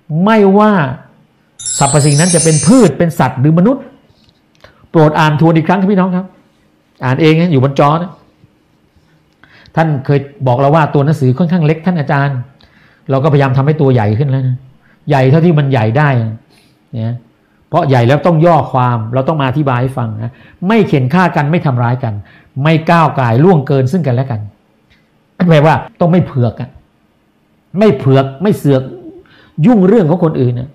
ไม่ว่าสรรพสิ่งนั้นจะเป็นพืชเป็นสัตว์หรือมนุษย์โปรดอ่านทวนอีกครั้งครับพี่น้องครับอ่านเองนะอยู่บนจอนะท่านเคยบอกเราว่าตัวหนังสือค่อนข้างเล็กท่านอาจารย์เราก็พยายามทำให้ตัวใหญ่ขึ้นแล้วนะใหญ่เท่าที่มันใหญ่ได้เนี่ยเพราะใหญ่แล้วต้องย่อความเราต้องมาอธิบายให้ฟังนะไม่เข็นฆ่ากันไม่ทำร้ายกันไม่ก้าวก่ายล่วงเกินซึ่งกันและกันแปลว่าต้องไม่เผือกอ่ะไม่เผือกไม่เสือกยุ่งเรื่องของคนอื่นนะ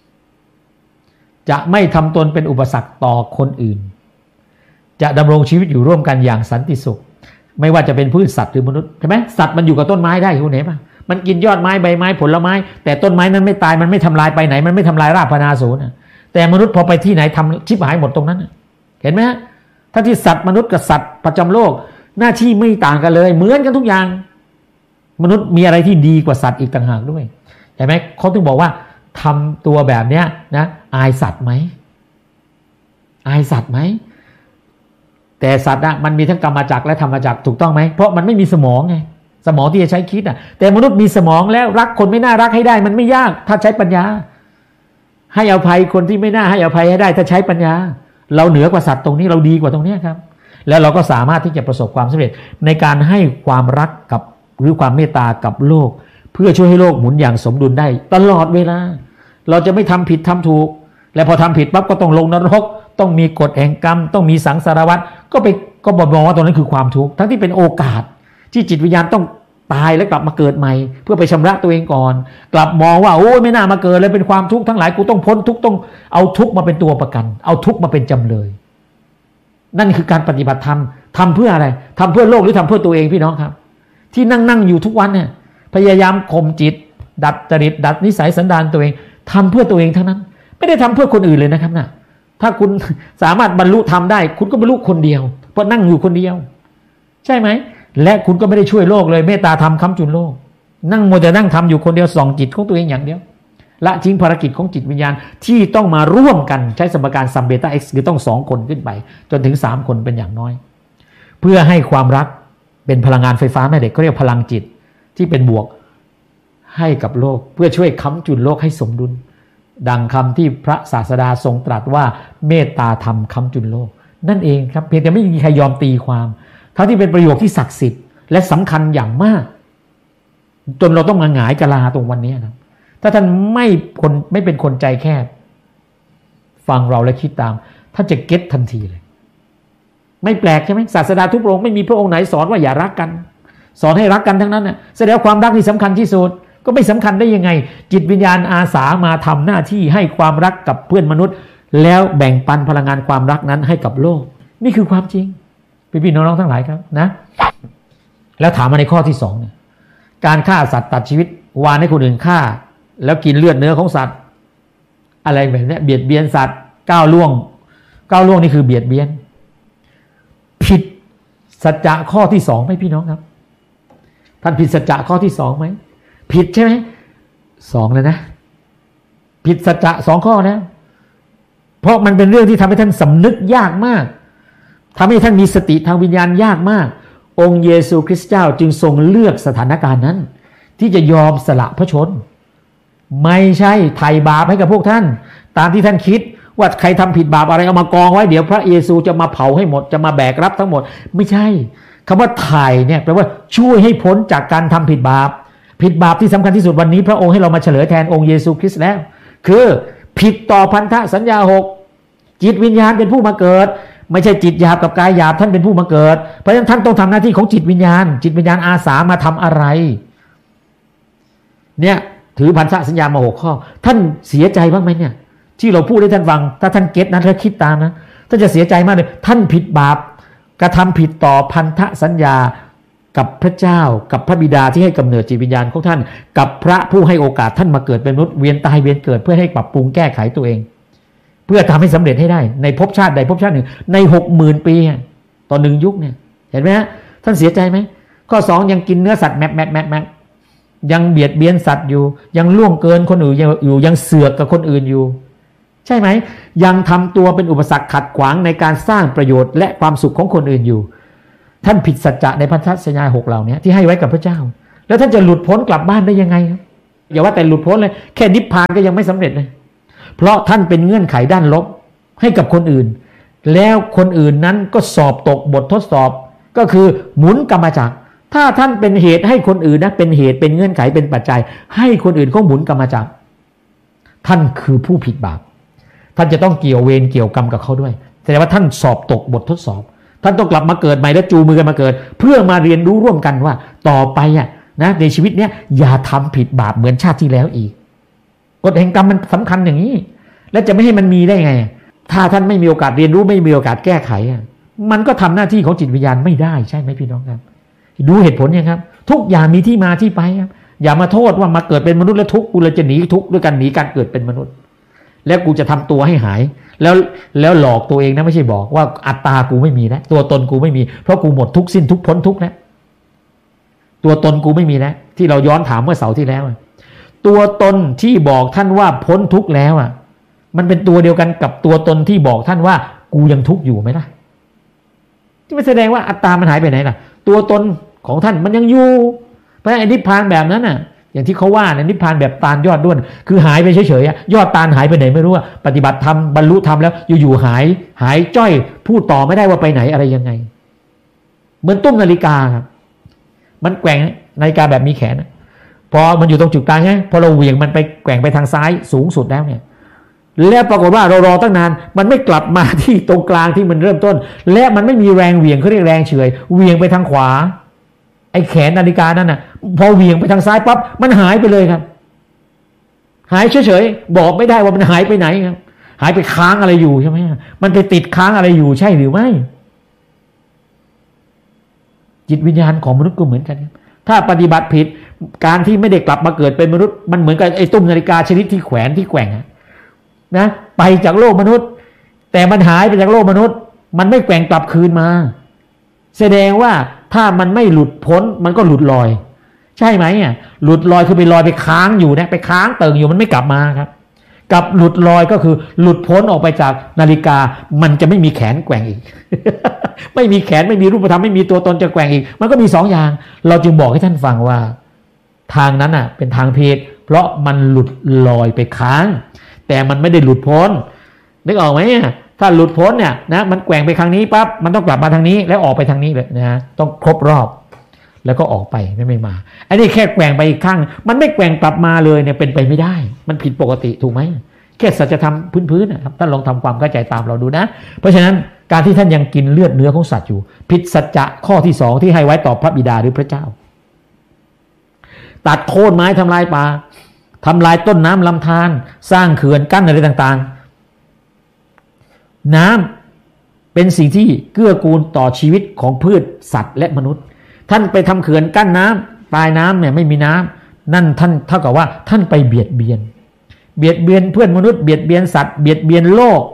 จะไม่ทำตนเป็นอุปสรรคต่อคนอื่นจะดำรงชีวิตอยู่ร่วมกันอย่างสันติสุขไม่ว่าจะเป็นพืชสัตว์หรือมนุษย์ใช่ไหมสัตว์มันอยู่กับต้นไม้ได้คุณเห็นป่ะมันกินยอดไม้ใบไม้ผลไม้แต่ต้นไม้นั้นไม่ตายมันไม่ทำลายไปไหนมันไม่ทำลายรากพนาศูนย์แต่มนุษย์พอไปที่ไหนทำชิบหายหมดตรงนั้นเห็นไหมฮะถ้าที่สัตว์มนุษย์กับสัตว์ประจำโลกหน้าที่ไม่ต่างกันเลยเหมือนกันทุกอย่างมนุษย์มีอะไรที่ดีกว่าสัตว์อีกต่างหากด้วยเห็นไหมเขาถึงบอกว่าทำตัวแบบเนี้ยนะอายสัตว์ไหมอายสัตว์ไหมแต่สัตว์มันมีทั้งกรรมจักรและธรรมจักรถูกต้องไหมเพราะมันไม่มีสมองไงสมองที่จะใช้คิดแต่มนุษย์มีสมองแล้วรักคนไม่น่ารักให้ได้มันไม่ยากถ้าใช้ปัญญาให้อภัยคนที่ไม่น่าให้อภัยให้ได้ถ้าใช้ปัญญาเราเหนือกว่าสัตว์ตรงนี้เราดีกว่าตรงนี้ครับแล้วเราก็สามารถที่จะประสบความสำเร็จในการให้ความรักกับหรือความเมตตากับโลกเพื่อช่วยให้โลกหมุนอย่างสมดุลได้ตลอดเวลาเราจะไม่ทำผิดทำถูกและพอทำผิดปั๊บก็ต้องลงนรกต้องมีกฎแห่งกรรมต้องมีสังสารวัฏก็บอกว่าตรงนั้นคือความทุกข์ทั้งที่เป็นโอกาสที่จิตวิญญาณต้องตายแล้วกลับมาเกิดใหม่เพื่อไปชำระตัวเองก่อนกลับมองว่าโอ้ยไม่น่ามาเกิดเลยเป็นความทุกข์ทั้งหลายกูต้องพ้นทุกข์ต้องเอาทุกข์มาเป็นตัวประกันเอาทุกข์มาเป็นจำเลยนั่นคือการปฏิบัติธรรมทำเพื่ออะไรทำเพื่อโลกหรือทำเพื่อตัวเองพี่น้องครับที่นั่งอยู่ทุกวันเนี่ยพยายามข่มจิตดัดจริตดัดนิสัยสันดานตัวเองทำเพื่อตัวเองทั้งนั้นไม่ได้ทำเพื่อคนอื่นเลยนะครับนะถ้าคุณสามารถบรรลุธรรมได้คุณก็บรรลุคนเดียวเพราะนั่งอยู่คนเดียวใช่ไหมและคุณก็ไม่ได้ช่วยโลกเลยเมตตาธรรมค้ำจุนโลกนั่งโมแต่นั่งทำอยู่คนเดียวส่องจิตของตัวเองอย่างเดียวละทิ้งภารกิจของจิตวิญญาณที่ต้องมาร่วมกันใช้สมการซัมเบต้าเอ็กซ์คือต้อง2คนขึ้นไปจนถึง3คนเป็นอย่างน้อยเพื่อให้ความรักเป็นพลังงานไฟฟ้าแม่เหล็กเขาเรียกพลังจิตที่เป็นบวกให้กับโลกเพื่อช่วยค้ำจุนโลกให้สมดุลดังคำที่พระศาสดาทรงตรัสว่าเมตตาธรรมค้ำจุนโลกนั่นเองครับเพียงแต่ไม่มีใครยอมตีความทั้งที่เป็นประโยคที่ศักดิ์สิทธิ์และสำคัญอย่างมากจนเราต้องมาหงายกะลาตรงวันนี้นะถ้าท่านไม่เป็นคนใจแคบฟังเราและคิดตามท่านจะเก็ตทันทีเลยไม่แปลกใช่ไหมศาสดาทุกพระองค์ไม่มีพระองค์ไหนสอนว่าอย่ารักกันสอนให้รักกันทั้งนั้นน่ะแสดงความรักที่สำคัญที่สุดก็ไม่สำคัญได้ยังไงจิตวิญญาณอาสามาทำหน้าที่ให้ความรักกับเพื่อนมนุษย์แล้วแบ่งปันพลังงานความรักนั้นให้กับโลกนี่คือความจริงพี่น้องทั้งหลายครับนะแล้วถามมาในข้อที่2เนี่ยการฆ่าสัตว์ตัดชีวิตวานให้คนอื่นฆ่าแล้วกินเลือดเนื้อของสัตว์อะไรแบบนี้เบียดเบียนสัตว์ก้าวล่วงนี่คือเบียดเบียนผิดสัจจะข้อที่2ไหมพี่น้องครับท่านผิดสัจจะข้อที่2ไหมผิดใช่ไหม2เลยนะผิดสัจจะ2ข้อแล้วเพราะมันเป็นเรื่องที่ทำให้ท่านสำนึกยากมากทำให้ท่านมีสติทางวิญญาณยากมากองค์เยซูคริสต์เจ้าจึงทรงเลือกสถานการณ์นั้นที่จะยอมสละพระชนไม่ใช่ไถ่บาปให้กับพวกท่านตามที่ท่านคิดว่าใครทำผิดบาปอะไรเอามากองไว้เดี๋ยวพระเยซูจะมาเผาให้หมดจะมาแบกรับทั้งหมดไม่ใช่คำว่าไถ่เนี่ยแปลว่าช่วยให้พ้นจากการทำผิดบาปที่สำคัญที่สุดวันนี้พระองค์ให้เรามาเฉลยแทนองค์เยซูคริสต์แล้วคือผิดต่อพันธสัญญา6จิตวิญญาณเป็นผู้มาเกิดไม่ใช่จิตหยาบกับกายหยาบท่านเป็นผู้มาเกิดเพราะฉะนั้นท่านต้องทำหน้าที่ของจิตวิญญาณอาสามาทำอะไรเนี่ยถือพันธสัญญามา6ข้อท่านเสียใจบ้างไหมเนี่ยที่เราพูดให้ท่านฟังถ้าท่านเก็ตนะถ้าคิดตามนะท่านจะเสียใจมากเลยท่านผิดบาปกระทำผิดต่อพันธสัญญากับพระเจ้ากับพระบิดาที่ให้กำเนิดจิตวิญญาณของท่านกับพระผู้ให้โอกาสท่านมาเกิดเป็นมนุษย์เวียนตายเวียนเกิดเพื่อให้ปรับปรุงแก้ไขตัวเองเพื่อทำให้สำเร็จให้ได้ในภพชาติใดภพชาติหนึ่งใน 60,000 ปีต่อ1ยุคเนี่ยเห็นไหมฮะท่านเสียใจไหมข้อ2ยังกินเนื้อสัตว์แมะยังเบียดเบียนสัตว์อยู่ยังล่วงเกินคนอื่นอยู่ยังเสือกกับคนอื่นอยู่ใช่ไหมยังทำตัวเป็นอุปสรรคขัดขวางในการสร้างประโยชน์และความสุขของคนอื่นอยู่ท่านผิดสัจจะในพันธสัญญา6เหล่านี้ที่ให้ไว้กับพระเจ้าแล้วท่านจะหลุดพ้นกลับบ้านได้ยังไงอย่าว่าแต่หลุดพ้นเลยแค่นิพพานก็ยังไม่สำเร็จเลยเพราะท่านเป็นเงื่อนไขด้านลบให้กับคนอื่นแล้วคนอื่นนั้นก็สอบตกบททดสอบก็คือหมุนกรรมจักรถ้าท่านเป็นเหตุให้คนอื่นนะเป็นเหตุเป็นเงื่อนไขเป็นปัจจัยให้คนอื่นเขาหมุนกรรมจักรท่านคือผู้ผิดบาปท่านจะต้องเกี่ยวเวรเกี่ยวกรรมกับเขาด้วยแสดงว่าท่านสอบตกบททดสอบท่านต้องกลับมาเกิดใหม่และจูงมือกันมาเกิดเพื่อมาเรียนรู้ร่วมกันว่าต่อไปนะในชีวิตเนี้ยอย่าทำผิดบาปเหมือนชาติที่แล้วอีกกฎแห่งกรรมมันสำคัญอย่างนี้และจะไม่ให้มันมีได้ไงถ้าท่านไม่มีโอกาสเรียนรู้ไม่มีโอกาสแก้ไขมันก็ทำหน้าที่ของจิตวิญญาณไม่ได้ใช่ไหมพี่น้องครับดูเหตุผลยังครับทุกอย่างมีที่มาที่ไปครับอย่ามาโทษว่ามาเกิดเป็นมนุษย์แล้วทุกข์กูเลยจะหนีทุกข์ด้วยกันหนีการเกิดเป็นมนุษย์แล้วกูจะทำตัวให้หายแล้วหลอกตัวเองนะไม่ใช่บอกว่าอัตตากูไม่มีแล้วตัวตนกูไม่มีเพราะกูหมดทุกสิ้นทุกพ้นทุกแล้วตัวตนกูไม่มีแล้วที่เราย้อนถามเมื่อเสาร์ที่แล้วตัวตนที่บอกท่านว่าพ้นทุกแล้วมันเป็นตัวเดียวกันกับตัวตนที่บอกท่านว่ากูยังทุกข์อยู่ไหมล่ะที่ไม่แสดงว่าอัตตามันหายไปไหนล่ะตัวตนของท่านมันยังอยู่เพราะไอ้นิพพานแบบนั้นอย่างที่เขาว่านะนิพพานแบบตาลยอดด้วนคือหายไปเฉยๆยอดตาลหายไปไหนไม่รู้ปฏิบัติธรรมบรรลุธรรมแล้วอยู่ๆหายจ้อยพูดต่อไม่ได้ว่าไปไหนอะไรยังไงเหมือนตุ้มนาฬิกาครับมันแกว่งนาฬิกาแบบมีแขนพอมันอยู่ตรงจุดกลางไงพอเราเหวี่ยงมันไปแกว่งไปทางซ้ายสูงสุดแล้วเนี่ยแล้วปรากฏว่าเรารอตั้งนานมันไม่กลับมาที่ตรงกลางที่มันเริ่มต้นและมันไม่มีแรงเหวี่ยงเขาเรียกแรงเฉื่อยเหวี่ยงไปทางขวาไอ้แขนนาฬิกานั่นพอเหวี่ยงไปทางซ้ายปั๊บมันหายไปเลยครับหายเฉยๆบอกไม่ได้ว่ามันหายไปไหนครับหายไปค้างอะไรอยู่ใช่ไหมมันไปติดค้างอะไรอยู่ใช่หรือไม่จิตวิญญาณของมนุษย์ก็เหมือนกันถ้าปฏิบัติผิดการที่ไม่ได้กลับมาเกิดเป็นมนุษย์มันเหมือนกับไอ้ตุ้มนาฬิกาชนิดที่แขวนที่แกว่งนะไปจากโลกมนุษย์แต่มันหายไปจากโลกมนุษย์มันไม่แกว่งกลับคืนมาแสดงว่าถ้ามันไม่หลุดพ้นมันก็หลุดลอยใช่ไหมหลุดลอยคือไปลอยไปค้างอยู่นะไปค้างเติ่งอยู่มันไม่กลับมาครับกับหลุดลอยก็คือหลุดพ้นออกไปจากนาฬิกามันจะไม่มีแขนแกว่งอีก ไม่มีแขนไม่มีรูปธรรมไม่มีตัวตนจะแกว่งอีกมันก็มีสองอย่างเราจึงบอกให้ท่านฟังว่าทางนั้นเป็นทางผิดเพราะมันหลุดลอยไปค้างแต่มันไม่ได้หลุดพ้นนึกออกไหมถ้าหลุดพ้นเนี่ยนะมันแกว่งไปทางนี้ปั๊บมันต้องกลับมาทางนี้แล้วออกไปทางนี้เลยนะต้องครบรอบแล้วก็ออกไปไม่มาอันนี้แค่แกว่งไปอีกข้างมันไม่แกว่งกลับมาเลยเนี่ยเป็นไปไม่ได้มันผิดปกติถูกไหมแค่สัจธรรมพื้นๆนะครับท่านลองทำความเข้าใจตามเราดูนะเพราะฉะนั้นการที่ท่านยังกินเลือดเนื้อของสัตว์อยู่ผิดสัจจะข้อที่สองที่ให้ไว้ต่อพระบิดาหรือพระเจ้าตัดโค่นไม้ทำลายป่าทำลายต้นน้ำลำธารสร้างเขื่อนกั้นอะไรต่างๆน้ำเป็นสิ่งที่เกื้อกูลต่อชีวิตของพืชสัตว์และมนุษย์ท่านไปทำเขื่อนกั้นน้ำปลายน้ำเนี่ยไม่มีน้ำนั่นท่านเท่ากับว่าท่านไปเบียดเบียนเพื่อนมนุษย์เบียดเบียนสัตว์เบียดเบียนโลก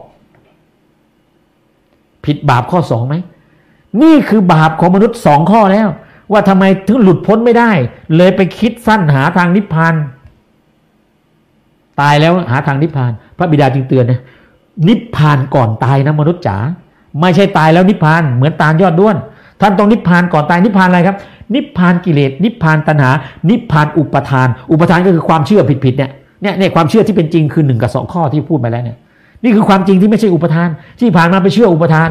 ผิดบาปข้อสองไหมนี่คือบาปของมนุษย์สองข้อแล้วว่าทำไมถึงหลุดพ้นไม่ได้เลยไปคิดสั้นหาทางนิพพานตายแล้วหาทางนิพพานพระบิดาจึงเตือนนะนิพพานก่อนตายนะมนุษย์จ๋าไม่ใช่ตายแล้วนิพพานเหมือนตาลยอดด้วนท่านต้องนิพพานก่อนตายนิพพานอะไรครับนิพพานกิเลสนิพพานตัณหานิพพานอุปทานก็คือความเชื่อผิดเนี่ยความเชื่อที่เป็นจริงคือ1 กับ 2ข้อที่พูดไปแล้วเนี่ยนี่คือความจริงที่ไม่ใช่อุปทานที่ผ่านมาไปเชื่ออุปทาน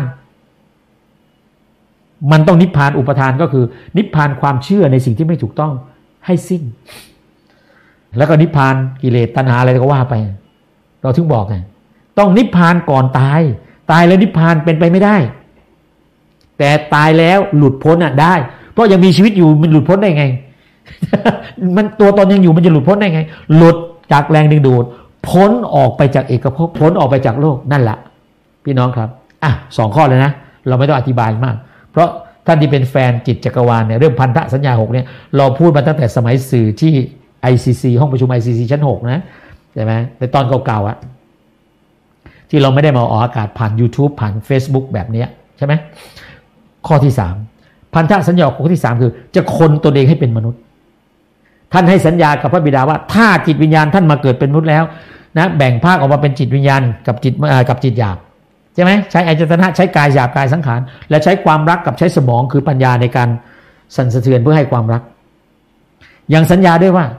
มันต้องนิพพานอุปทานก็คือนิพพานความเชื่อในสิ่งที่ไม่ถูกต้องให้สิ้นแล้วก็นิพพานกิเลสตัณหาอะไรก็ว่าไปเราถึงบอกไงต้องนิพพานก่อนตายแล้วนิพพานเป็นไปไม่ได้แต่ตายแล้วหลุดพ้นได้เพราะยังมีชีวิตอยู่มันหลุดพ้นได้ไง มันตัวตนยังอยู่มันจะหลุดพ้นได้ไงหลุดจากแรงดึงดูดพ้นออกไปจากเอกภพพ้นออกไปจากโลกนั่นแหละพี่น้องครับ2 ข้อเลยนะเราไม่ต้องอธิบายมากเพราะท่านที่เป็นแฟนจิตจักรวาลเนี่ยเรื่องพันธสัญญา6เนี่ยเราพูดมาตั้งแต่สมัยสื่อที่ ICC ห้องประชุม ICC ชั้น6นะใช่ไหมในตอนเก่าๆที่เราไม่ได้มาออกอากาศผ่าน YouTube ผ่าน Facebook แบบนี้ใช่ไหมข้อที่3พันธสัญญาข้อที่3คือจะคนตนเองให้เป็นมนุษย์ท่านให้สัญญากับพระบิดาว่าถ้าจิตวิญญาณท่านมาเกิดเป็นมนุษย์แล้วนะแบ่งภาคออกมาเป็นจิตวิญญาณกับจิตหยาบใช่ไหมใช้อายตนะใช้กายหยาบกายสังขารและใช้ความรักกับใช้สมองคือปัญญาในการสั่นสะเทือนเพื่อให้ความรักยังสัญญาด้วยว่า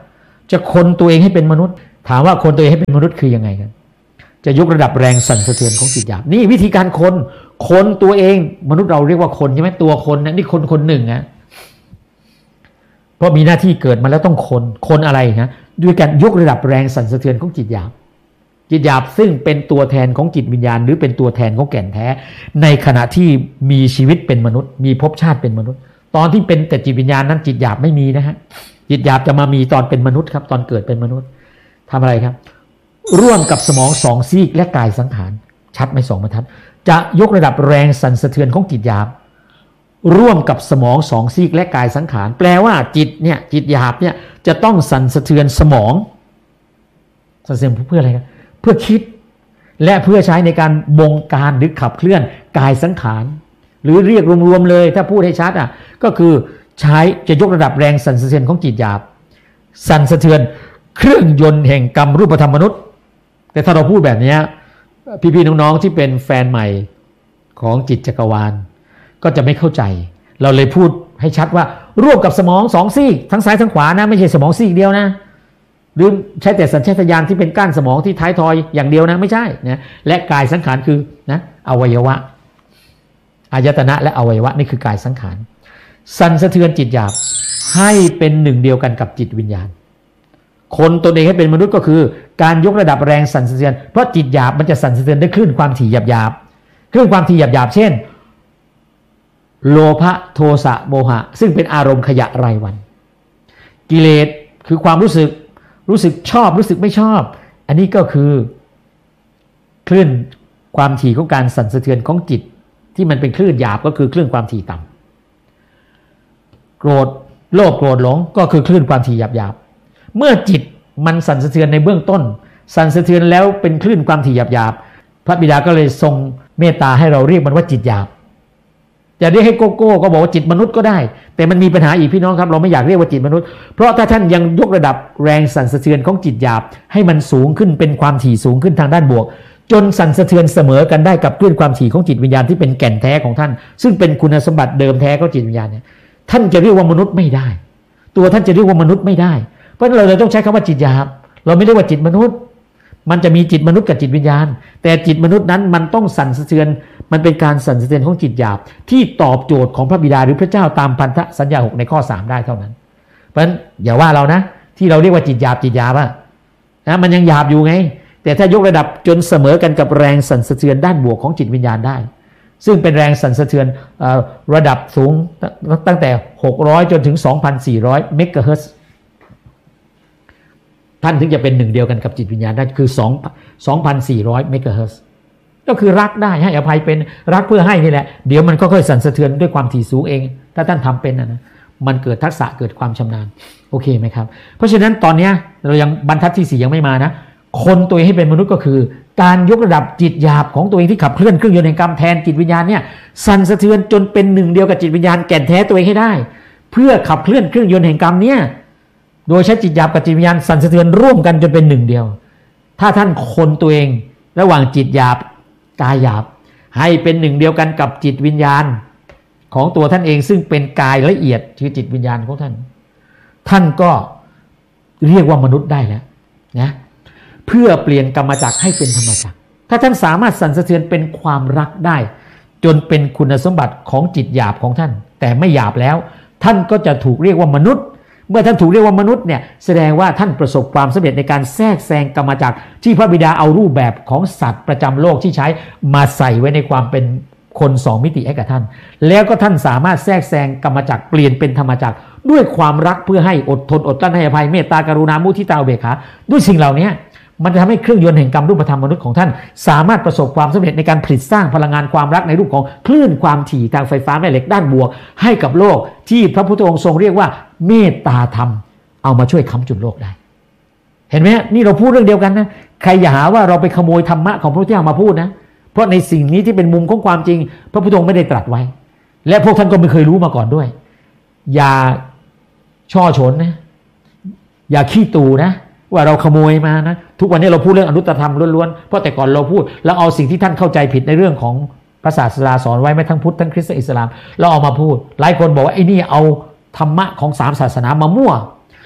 จะคนตัวเองให้เป็นมนุษย์ถามว่าคนตัวเองให้เป็นมนุษย์คือยังไงกันจะยกระดับแรงสั่นสะเทือนของจิตหยาบนี่วิธีการคนตัวเองมนุษย์เราเรียกว่าคนใช่ไหมตัวคนนะนี่คนหนึ่งนะเพราะมีหน้าที่เกิดมาแล้วต้องคนอะไรนะด้วยการยกระดับแรงสั่นสะเทือนของจิตหยาบซึ่งเป็นตัวแทนของจิตวิญญาณหรือเป็นตัวแทนของแก่นแท้ในขณะที่มีชีวิตเป็นมนุษย์มีภพชาติเป็นมนุษย์ตอนที่เป็นแต่จิตวิญญาณนั้นจิตหยาบไม่มีนะฮะจิตหยาบจะมามีตอนเป็นมนุษย์ครับตอนเกิดเป็นมนุษย์ทำอะไรครับร่วมกับสมองสองซีกและกายสังขารชัดไหมสองบรรทัดจะยกระดับแรงสั่นสะเทือนของจิตหยาบร่วมกับสมองสองซีกและกายสังขารแปลว่าจิตหยาบเนี่ยจะต้องสั่นสะเทือนสมองสั่นสะเทือนเพื่ออะไรครับเพื่อคิดและเพื่อใช้ในการบงการหรือขับเคลื่อนกายสังขารหรือเรียกรวมๆเลยถ้าพูดให้ชัดก็คือใช้จะยกระดับแรงสั่นสะเทือนของจิตหยาบสั่นสะเทือนเครื่องยนต์แห่งกรรมรูปธรรมมนุษย์แต่ถ้าเราพูดแบบนี้พี่ๆน้องๆที่เป็นแฟนใหม่ของจิตจักรวาลก็จะไม่เข้าใจเราเลยพูดให้ชัดว่าร่วมกับสมองสองซีกทั้งซ้ายทั้งขวานะไม่ใช่สมองซีกเดียวนะหรือใช้แต่สัญชาตญาณที่เป็นก้านสมองที่ท้ายทอยอย่างเดียวนะไม่ใช่นะและกายสังขารคือนะอวัยวะอายตนะและอวัยวะนี่คือกายสังขารสั่นสะเทือนจิตหยาบให้เป็นหนึ่งเดียวกันกับจิตวิญญาณคนตนเองให้เป็นมนุษย์ก็คือการยกระดับแรงสั่นสะเทือนเพราะจิตหยาบมันจะสั่นสะเทือนด้วยคลื่นความถี่หยาบๆคลื่นความถี่หยาบๆเช่นโลภะโทสะโมหะซึ่งเป็นอารมณ์ขยะรายวันกิเลสคือความรู้สึกชอบรู้สึกไม่ชอบอันนี้ก็คือคลื่นความถี่ของการสั่นสะเทือนของจิตที่มันเป็นคลื่นหยาบก็คือคลื่นความถี่ต่ำโกรธโลภโกรธหลงก็คือคลื่นความถี่หยาบๆเมื่อจิตมันสั่นสะเทือนในเบื้องต้นสั่นสะเทือนแล้วเป็นคลื่นความถี่หยาบๆพระบิดาก็เลยทรงเมตตาให้เราเรียกมันว่าจิตหยาบจะเรียกให้โกโก้ก็บอกว่าจิตมนุษย์ก็ได้แต่มันมีปัญหาอีกพี่น้องครับเราไม่อยากเรียกว่าจิตมนุษย์เพราะถ้าท่านยังยกระดับแรงสั่นสะเทือนของจิตหยาบให้มันสูงขึ้นเป็นความถี่สูงขึ้นทางด้านบวกจนสั่นสะเทือนเสมอกันได้กับคลื่นความถี่ของจิตวิญญาณที่เป็นแก่นแท้ของท่านซึ่งเป็นคุณสมบัติเดิมแท้ของจิตวิญญาณเนี่ยท่านจะเรียกว่ามนุษย์ไม่ได้ตัวท่านจะเรียกว่ามนุษย์ไม่ได้เพราะฉะนั้นเราเลยต้องใช้คำว่าจิตหยาบเราไม่ได้ว่าจิตมนุษย์มันจะมีจิตมนุษย์กับจิตวิญญาณแต่จิตมนุษย์นั้นมันต้องสั่นสะเทือนมันเป็นการสั่นสะเทือนของจิตหยาบที่ตอบโจทย์ของพระบิดาหรือพระเจ้าตามพันธสัญญา6ในข้อ3ได้เท่านั้นเพราะฉะนั้นอย่าว่าเรานะที่เราเรียกว่าจิตหยาบนะมันยังหยาบอยู่ไงแต่ถ้ายกระดับจนเสมอกันกับแรงสั่นสะเทือนด้านบวกของจิตวิญญาณได้ซึ่งเป็นแรงสั่นสะเทือนระดับสูงตั้งแต่600จนถึง 2,400 เมกะเฮิรตซ์ท่านถึงจะเป็นหนึ่งเดียวกันกับจิตวิญญาณได้คือ 2,400 เมกะเฮิรตซ์ก็คือรักได้ให้อภัยเป็นรักเพื่อให้นี่แหละเดี๋ยวมันก็ค่อยสั่นสะเทือนด้วยความถี่สูงเองถ้าท่านทำเป็นนะมันเกิดทักษะเกิดความชำนาญโอเคไหมครับเพราะฉะนั้นตอนนี้เรายังบรรทัดที่4ยังไม่มานะคนตัวเองให้เป็นมนุษย์ก็คือการยกระดับจิตหยาบของตัวเองที่ขับเคลื่อนเครื่องยนต์แห่งกรรมแทนจิตวิญญาณเนี่ยสั่นสะเทือนจนเป็นหนึ่งเดียวกับจิตวิญญาณแก่นแท้ตัวเองให้ได้เพื่อขับเคลื่อนเครื่องยนต์แห่งกรรมเนี่ยโดยใช้จิตหยาบกับจิตวิญญาณสั่นสะเทือนร่วมกันจนเป็นหนึ่งเดียวถ้าท่านคนตัวเองระหว่างจิตหยาบกายหยาบให้เป็นหนึ่งเดียวกันกับจิตวิญญาณของตัวท่านเองซึ่งเป็นกายละเอียดคือจิตวิญญาณของท่านก็เรียกว่ามนุษย์ได้แล้วนะเพื่อเปลี่ยนกรรมจักรให้เป็นธรรมจักรถ้าท่านสามารถสั่นสะเทือนเป็นความรักได้จนเป็นคุณสมบัติของจิตหยาบของท่านแต่ไม่หยาบแล้วท่านก็จะถูกเรียกว่ามนุษย์เมื่อท่านถูกเรียกว่ามนุษย์เนี่ยแสดงว่าท่านประสบความสำเร็จในการแทรกแซงกรรมจักรที่พระบิดาเอารูปแบบของสัตว์ประจำโลกที่ใช้มาใส่ไว้ในความเป็นคน2มิติให้กับท่านแล้วก็ท่านสามารถแทรกแซงกรรมจักรเปลี่ยนเป็นธรรมจักรด้วยความรักเพื่อให้อดทนอดกลั้นให้อภัยเมตตากรุณามุทิตาอุเบกขาด้วยสิ่งเหล่านี้มันจะทำให้เครื่องยนต์แห่งกรรมรูปธรรมมนุษย์ของท่านสามารถประสบความสำเร็จในการผลิตสร้างพลังงานความรักในรูปของคลื่นความถี่ทางไฟฟ้าแม่เหล็กด้านบวกให้กับโลกที่พระพุทธองค์ทรงเรียกว่าเมตตาธรรมเอามาช่วยค้ำจุนโลกได้เห็นไหมนี่เราพูดเรื่องเดียวกันนะใครอย่าหาว่าเราไปขโมยธรรมะของพระพุทธเจ้ามาพูดนะเพราะในสิ่งนี้ที่เป็นมุมของความจริงพระพุทธองค์ไม่ได้ตรัสไว้และพวกท่านก็ไม่เคยรู้มาก่อนด้วยอย่าช่อฉนนะอย่าขี้ตู่นะว่าเราขโมยมานะทุกวันนี้เราพูดเรื่องอนุตตรธรรมล้วนๆเพราะแต่ก่อนเราพูดแล้วเอาสิ่งที่ท่านเข้าใจผิดในเรื่องของพระศาสดาสอนไว้ไม่ทั้งพุทธทั้งคริสต์และอิสลามเราเอามาพูดหลายคนบอกว่าไอ้นี่เอาธรรมะของ3ศาสนามามั่ว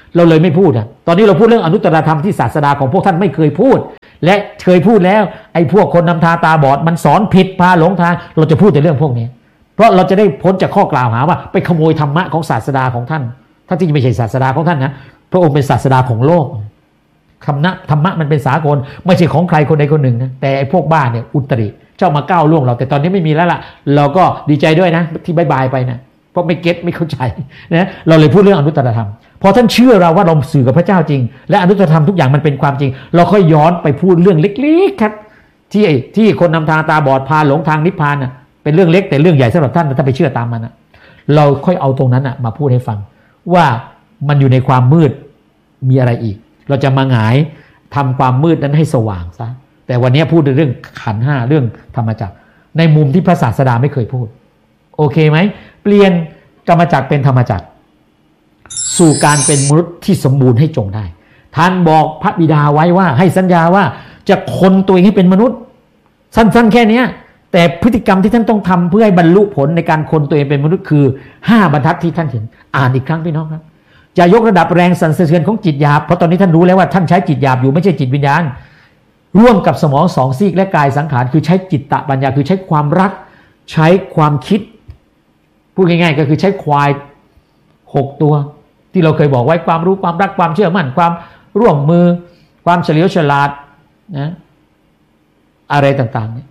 เราเลยไม่พูดตอนนี้เราพูดเรื่องอนุตตรธรรมที่ศาสดาของพวกท่านไม่เคยพูดและเคยพูดแล้วไอ้พวกคนนำทางตาบอดมันสอนผิดพาหลงทางเราจะพูดแต่เรื่องพวกนี้เพราะเราจะได้พ้นจากข้อกล่าวหาว่าไปขโมยธรรมะของศาสดาของท่านท่านที่ไม่ใช่ศาสดาของท่านนะพระองค์เป็นศาสดาของโลกธรรมะมันเป็นสากลไม่ใช่ของใครคนใดคนหนึ่งนะแต่ไอ้พวกบ้าเนี่ยอุตริเจ้ามาก้าวล่วงเราแต่ตอนนี้ไม่มีแล้วล่ะเราก็ดีใจด้วยนะที่บายไปนะเพราะไม่เก็ตไม่เข้าใจนะเราเลยพูดเรื่องอนุตตรธรรมพอท่านเชื่อเราว่าเราสื่อกับพระเจ้าจริงและอนุตตรธรรมทุกอย่างมันเป็นความจริงเราค่อยย้อนไปพูดเรื่องเล็กๆครับที่คนนำทางตาบอดพาหลงทางนิพพานน่ะเป็นเรื่องเล็กแต่เรื่องใหญ่สำหรับท่านถ้าไปเชื่อตามมันนะเราค่อยเอาตรงนั้นมาพูดให้ฟังว่ามันอยู่ในความมืดมีอะไรอีกเราจะมาหงายทำความมืดนั้นให้สว่างซะแต่วันนี้พูดเรื่องขันธ์ห้าเรื่องธรรมจักรในมุมที่พระศาสดาไม่เคยพูดโอเคไหมเปลี่ยนกรรมจักรเป็นธรรมจักรสู่การเป็นมนุษย์ที่สมบูรณ์ให้จงได้ท่านบอกพระบิดาไว้ว่าให้สัญญาว่าจะคนตัวเองให้เป็นมนุษย์สั้นๆแค่นี้แต่พฤติกรรมที่ท่านต้องทำเพื่อให้บรรลุผลในการคนตัวเองเป็นมนุษย์คือ5บรรทัดที่ท่านเห็นอ่านอีกครั้งพี่น้องครับจะยกระดับแรงสั่นสะเทือนของจิตหยาบเพราะตอนนี้ท่านรู้แล้วว่าท่านใช้จิตหยาบอยู่ไม่ใช่จิตวิญญาณร่วมกับสมอง2ซีกและกายสังขารคือใช้จิตตปัญญาคือใช้ความรักใช้ความคิดพูดง่ายๆก็คือใช้ควาย6ตัวที่เราเคยบอกไว้ความรู้ความรักความเชื่อมั่นความร่วมมือความเฉลียวฉลาดนะอะไรต่างๆเนี่ย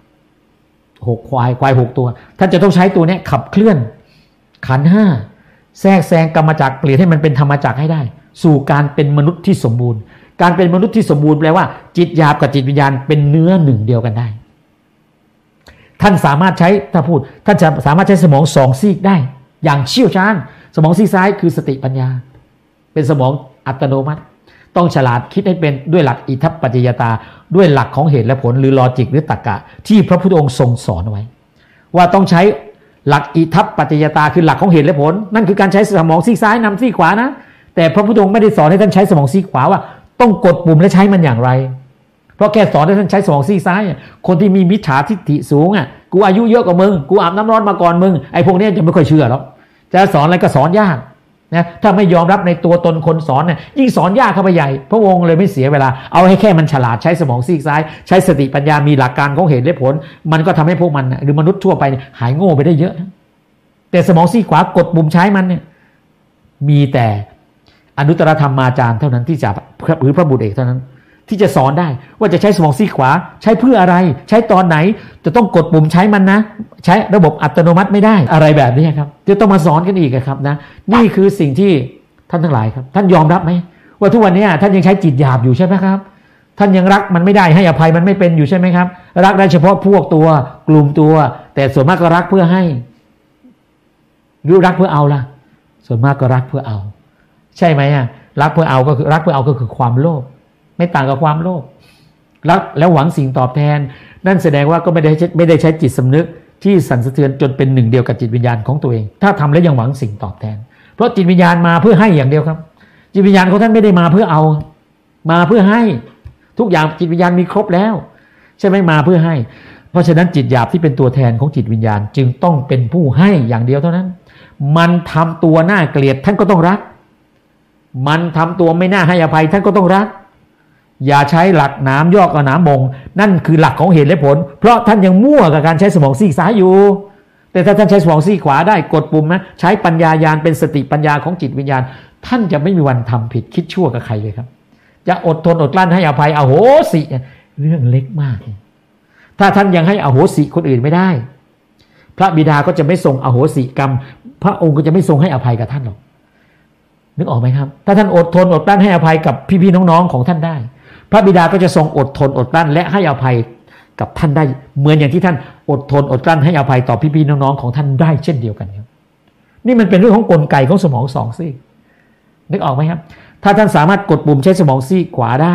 6ควาย6ตัวท่านจะต้องใช้ตัวนี้ขับเคลื่อนขันธ์ห้าแทรกแซงกรรมจักรเปลี่ยนให้มันเป็นธรรมจักรให้ได้สู่การเป็นมนุษย์ที่สมบูรณ์การเป็นมนุษย์ที่สมบูรณ์แปลว่าจิตหยาบกับจิตวิญญาณเป็นเนื้อหนึ่งเดียวกันได้ท่านสามารถใช้ถ้าพูดท่านจะสามารถใช้สมอง2ซีกได้อย่างเชี่ยวชาญสมองซีกซ้ายคือสติปัญญาเป็นสมองอัตโนมัติต้องฉลาดคิดให้เป็นด้วยหลักอิทัปปัจจยตาด้วยหลักของเหตุและผลหรือลอจิกหรือตรรกะที่พระพุทธองค์ทรงสอนไว้ว่าต้องใช้หลักอิทัปปัจจยตาคือหลักของเหตุและผลนั่นคือการใช้สมองซีกซ้ายนำซีกขวานะแต่พระพุทธองค์ไม่ได้สอนให้ท่านใช้สมองซีกขวาว่าต้องกดปุ่มและใช้มันอย่างไรเพราะแค่สอนให้ท่านใช้สมองซีกซ้ายคนที่มีมิจฉาทิฏฐิสูงกูอายุเยอะกว่ามึงกูอาบน้ำร้อนมาก่อนมึงไอ้พวกนี้จะไม่ค่อยเชื่อหรอกจะสอนอะไรก็สอนยากนะถ้าไม่ยอมรับในตัวตนคนสอนเนี่ยยิ่งสอนยากเข้าไปใหญ่พระองค์เลยไม่เสียเวลาเอาให้แค่มันฉลาดใช้สมองซีกซ้ายใช้สติปัญญามีหลักการของเหตุและผลมันก็ทำให้พวกมันหรือมนุษย์ทั่วไปหายโง่ไปได้เยอะแต่สมองซีกขวากดปุ่มใช้มันเนี่ยมีแต่อนุตตรธรรมาจารย์เท่านั้นที่จะหรือพระบุตรเอกเท่านั้นที่จะสอนได้ว่าจะใช้สมองซีกขวาใช้เพื่ออะไรใช้ตอนไหนจะต้องกดปุ่มใช้มันนะใช้ระบบอัตโนมัติไม่ได้อะไรแบบนี้ครับจะต้องมาสอนกันอีกครับนะนี่คือสิ่งที่ท่านทั้งหลายครับท่านยอมรับไหมว่าทุกวันนี้ท่านยังใช้จิตหยาบอยู่ใช่ไหมครับท่านยังรักมันไม่ได้ให้อภัยมันไม่เป็นอยู่ใช่ไหมครับรักได้เฉพาะพวกตัวกลุ่มตัวแต่ส่วนมากก็รักเพื่อให้หรือรักเพื่อเอาล่ะส่วนมากก็รักเพื่อเอาใช่ไหมรักเพื่อเอาก็คือรักเพื่อเอาก็คือความโลภไม่ต่างกับความโลภรักแล้วหวังสิ่งตอบแทนนั่นแสดงว่าก็ไม่ได้ใช้จิตสำนึกที่สั่นสะเทือนจนเป็นหนึ่งเดียวกับจิตวิญญาณของตัวเองถ้าทำแล้วยังหวังสิ่งตอบแทนเพราะจิตวิญญาณมาเพื่อให้อย่างเดียวครับจิตวิญญาณของท่านไม่ได้มาเพื่อเอามาเพื่อให้ทุกอย่างจิตวิญญาณมีครบแล้วใช่ไหมมาเพื่อให้เพราะฉะนั้นจิตหยาบที่เป็นตัวแทนของจิตวิญญาณจึงต้องเป็นผู้ให้อย่างเดียวเท่านั้นมันทำตัวน่าเกลียดท่านก็ต้องรักมันทำตัวไม่น่าให้อภัยท่านก็ต้องรักอย่าใช้หลักหนามยอกกับหนามมงนั่นคือหลักของเหตุและผลเพราะท่านยังมั่วกับการใช้สมองซีกซ้ายอยู่แต่ถ้าท่านใช้สมองซีกขวาได้กดปุ่มนะใช้ปัญญาญาณเป็นสติปัญญาของจิตวิญญาณท่านจะไม่มีวันทำผิดคิดชั่วกับใครเลยครับจะอดทนอดกลั้นให้อภัยอโหสิเรื่องเล็กมากถ้าท่านยังให้อโหสิคนอื่นไม่ได้พระบิดาก็จะไม่ทรงอโหสิกรรมพระองค์ก็จะไม่ทรงให้อภัยกับท่านหรอกนึกออกไหมครับถ้าท่านอดทนอดกลั้นให้อภัยกับพี่ๆน้องๆของท่านได้พระบิดาก็จะทรงอดทนอดกลั้นและให้อภัยกับท่านได้เหมือนอย่างที่ท่านอดทนอดกลั้นให้อภัยต่อพี่ๆน้องๆของท่านได้เช่นเดียวกันครับนี่มันเป็นเรื่องของกลไกของสมองสองซีกนึกออกไหมครับถ้าท่านสามารถกดปุ่มใช้สมองซีกขวาได้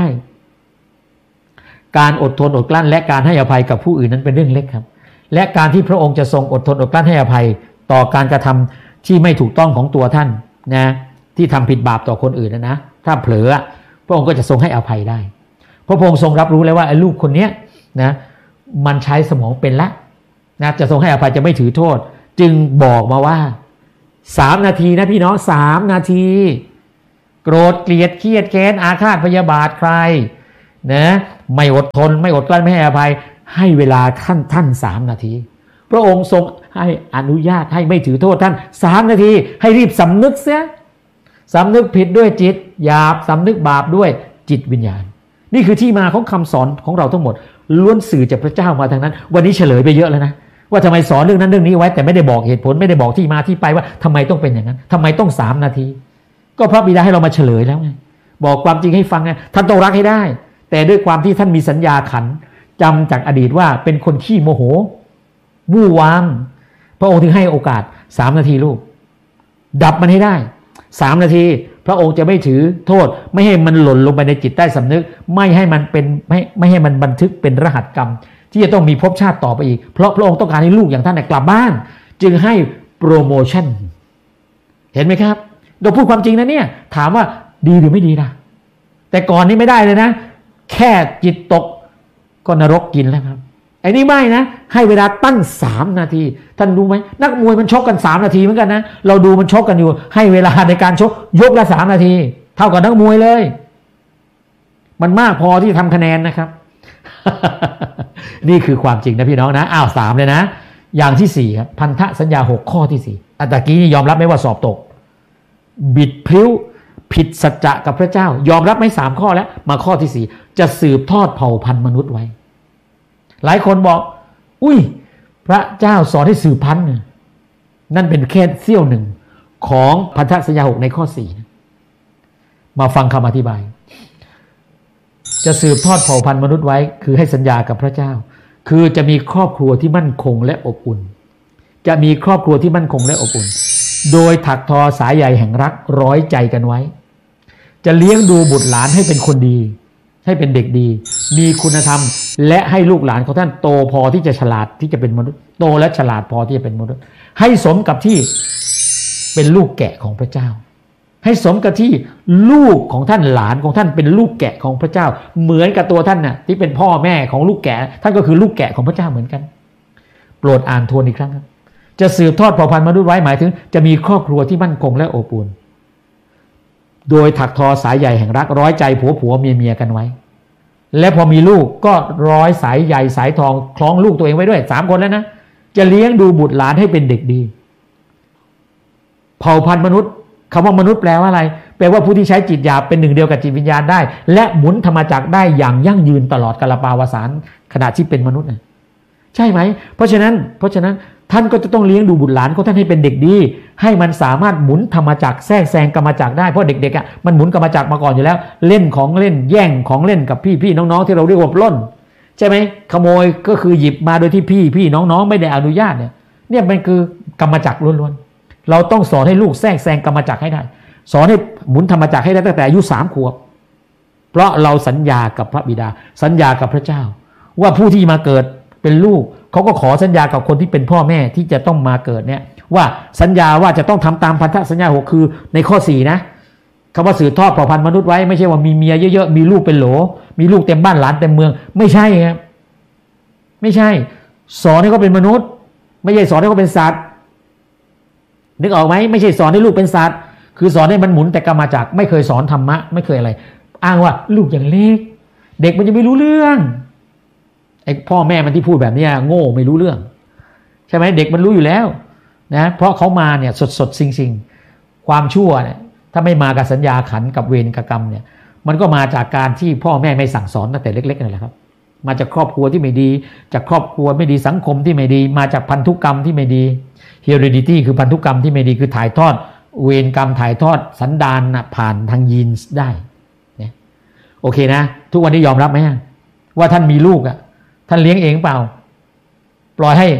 การอดทนอดกลั้นและการให้อภัยกับผู้อื่นนั้นเป็นเรื่องเล็กครับและการที่พระองค์จะทรงอดทนอดกลั้นให้อภัยต่อการกระทำที่ไม่ถูกต้องของตัวท่านนะที่ทำผิดบาปต่อคนอื่นนะถ้าเผลอพระองค์ก็จะทรงให้อภัยได้เพราะพระองค์ทรงรับรู้แล้วว่าไอ้ลูกคนเนี้ยนะมันใช้สมองเป็นละนะจะทรงให้อภัยจะไม่ถือโทษจึงบอกมาว่า3 นาทีนะพี่น้อง3 นาทีโกรธเกลียดเครียดแค้นอาฆาตพยาบาทใครนะไม่อดทนไม่อดกลั้นไม่ให้อภัยให้เวลาท่าน3 นาทีพระองค์ทรงให้อนุญาตให้ไม่ถือโทษท่าน3 นาทีให้รีบสำนึกเสียสำนึกผิดด้วยจิตหยาบสำนึกบาปด้วยจิตวิญญาณนี่คือที่มาของคำสอนของเราทั้งหมดล้วนสื่อจากพระเจ้ามาทางนั้นวันนี้เฉลยไปเยอะแล้วนะว่าทำไมสอนเรื่องนั้นเรื่องนี้ไว้แต่ไม่ได้บอกเหตุผลไม่ได้บอกที่มาที่ไปว่าทำไมต้องเป็นอย่างนั้นทำไมต้อง3 นาทีก็พระบิดาให้เรามาเฉลยแล้วไงบอกความจริงให้ฟังไงท่านต้องรักให้ได้แต่ด้วยความที่ท่านมีสัญญาขันจำจากอดีตว่าเป็นคนขี้โมโหวู่วามพระองค์ถึงให้โอกาส3 นาทีลูกดับมันให้ได้3 นาทีพระองค์จะไม่ถือโทษไม่ให้มันหล่นลงไปในจิตใต้สำนึกไม่ให้มันเป็นไม่ให้มันบันทึกเป็นรหัสกรรมที่จะต้องมีภพชาติต่อไปอีกเพราะพระองค์ต้องการให้ลูกอย่างท่านกลับบ้านจึงให้โปรโมชั่นเห็นไหมครับเราพูดความจริงนะเนี่ยถามว่าดีหรือไม่ดีล่ะแต่ก่อนนี้ไม่ได้เลยนะแค่จิตตกก็นรกกินแล้วครับไอ้นี่ไม่นะให้เวลาตั้ง3 นาทีท่านรู้ไหมนักมวยมันชกกัน3 นาทีเหมือนกันนะเราดูมันชกกันอยู่ให้เวลาในการชกยกละ3 นาทีเท่ากับนักมวยเลยมันมากพอที่ทำคะแนนนะครับ นี่คือความจริงนะพี่น้องนะ3เลยนะอย่างที่4ครับพันธสัญญา6ข้อที่4ตะกี้นี่ยอมรับไหมว่าสอบตกบิดพลิ้วผิดสัจจะกับพระเจ้ายอมรับไหม3 ข้อแล้วมาข้อที่4จะสืบทอดเผ่าพันธุ์มนุษย์ไว้หลายคนบอกอุ้ยพระเจ้าสอนให้สืบพันธุ์นั่นเป็นแค่เสี้ยวหนึ่งของพันธสัญญา6ในข้อ4นะมาฟังคำอธิบายจะสืบทอดเผ่าพันธุ์มนุษย์ไว้คือให้สัญญากับพระเจ้าคือจะมีครอบครัวที่มั่นคงและอบอุ่นจะมีครอบครัวที่มั่นคงและอบอุ่นโดยถักทอสายใยแห่งรักร้อยใจกันไว้จะเลี้ยงดูบุตรหลานให้เป็นคนดีให้เป็นเด็กดีมีคุณธรรมและให้ลูกหลานของท่านโตพอที่จะฉลาดที่จะเป็นมนุษย์โตและฉลาดพอที่จะเป็นมนุษย์ให้สมกับที่เป็นลูกแกะของพระเจ้าให้สมกับที่ลูกของท่านหลานของท่านเป็นลูกแกะของพระเจ้าเหมือนกับตัวท่านน่ะที่เป็นพ่อแม่ของลูกแกะท่านก็คือลูกแกะของพระเจ้าเหมือนกันโปรดอ่านทวนอีกครั้งครับจะสืบทอดเผ่าพันธุ์มนุษย์ไว้หมายถึงจะมีครอบครัวที่มั่นคงและอบอุ่นโดยถักทอสายใยแห่งรักร้อยใจผัวเมียกันไว้และพอมีลูกก็ร้อยสายใยสายทองคล้องลูกตัวเองไว้ด้วย3 คนแล้วนะจะเลี้ยงดูบุตรหลานให้เป็นเด็กดีเผ่าพันธุ์มนุษย์คำว่ามนุษย์แปลว่าอะไรแปลว่าผู้ที่ใช้จิตหยาบเป็นหนึ่งเดียวกับจิตวิญญาณได้และหมุนธรรมจักรได้อย่างยั่งยืนตลอดกาลปาวสานขณะที่เป็นมนุษย์นะใช่ไหมเพราะฉะนั้นท่านก็จะต้องเลี้ยงดูบุตรหลานของท่านให้เป็นเด็กดีให้มันสามารถหมุนธรรมจักรแทรกแซงกรรมจักรได้เพราะเด็กๆมันหมุนกรรมจักรมาก่อนอยู่แล้วเล่นของเล่นแย่งของเล่นกับพี่น้องๆที่เราเรียกว่าปล้นใช่ไหมขโมยก็คือหยิบมาโดยที่พี่น้องๆไม่ได้อนุญาตเนี่ยมันคือกรรมจักรล้วนๆเราต้องสอนให้ลูกแทรกแซงกรรมจักรให้ได้สอนให้หมุนธรรมจักรให้ได้ตั้งแต่อายุ3 ขวบเพราะเราสัญญากับพระบิดาสัญญากับพระเจ้าว่าผู้ที่มาเกิดเป็นลูกเขาก็ขอสัญญากับคนที่เป็นพ่อแม่ที่จะต้องมาเกิดเนี่ยว่าสัญญาว่าจะต้องทำตามพันธสัญญา6คือในข้อ4นะคำว่าสืบทอดเผ่าพันธุ์มนุษย์ไว้ไม่ใช่ว่ามีเมียเยอะๆมีลูกเป็นโหลมีลูกเต็มบ้านหลานเต็มเมืองไม่ใช่ครับไม่ใช่สอนให้เขาเป็นมนุษย์ไม่ใช่สอนให้เขาเป็นสัตว์นึกออกไหมไม่ใช่สอนให้ลูกเป็นสัตว์คือสอนให้มันหมุนแต่กรรมจักรไม่เคยสอนธรรมะไม่เคยอะไรอ้างว่าลูกอย่างเล็กเด็กมันจะไม่รู้เรื่องไอ้พ่อแม่มันที่พูดแบบนี้โง่ไม่รู้เรื่องใช่ไหมเด็กมันรู้อยู่แล้วนะเพราะเขามาเนี่ยสดสิ่งความชั่วเนี่ยถ้าไม่มากับสัญญาขันกับเวรกับกรรมเนี่ยมันก็มาจากการที่พ่อแม่ไม่สั่งสอนตั้งแต่เล็กๆนั่นแหละครับมาจากครอบครัวที่ไม่ดีจากครอบครัวไม่ดีสังคมที่ไม่ดีมาจากพันธุกรรมที่ไม่ดี heredity คือพันธุกรรมที่ไม่ดีคือถ่ายทอดเวรกรรมถ่ายทอดสันดานผ่านทางยีนส์ได้เนี่ยโอเคนะทุกวันนี้ยอมรับไหมว่าท่านมีลูกท่านเลี้ยงเองเปล่าปล่อยให้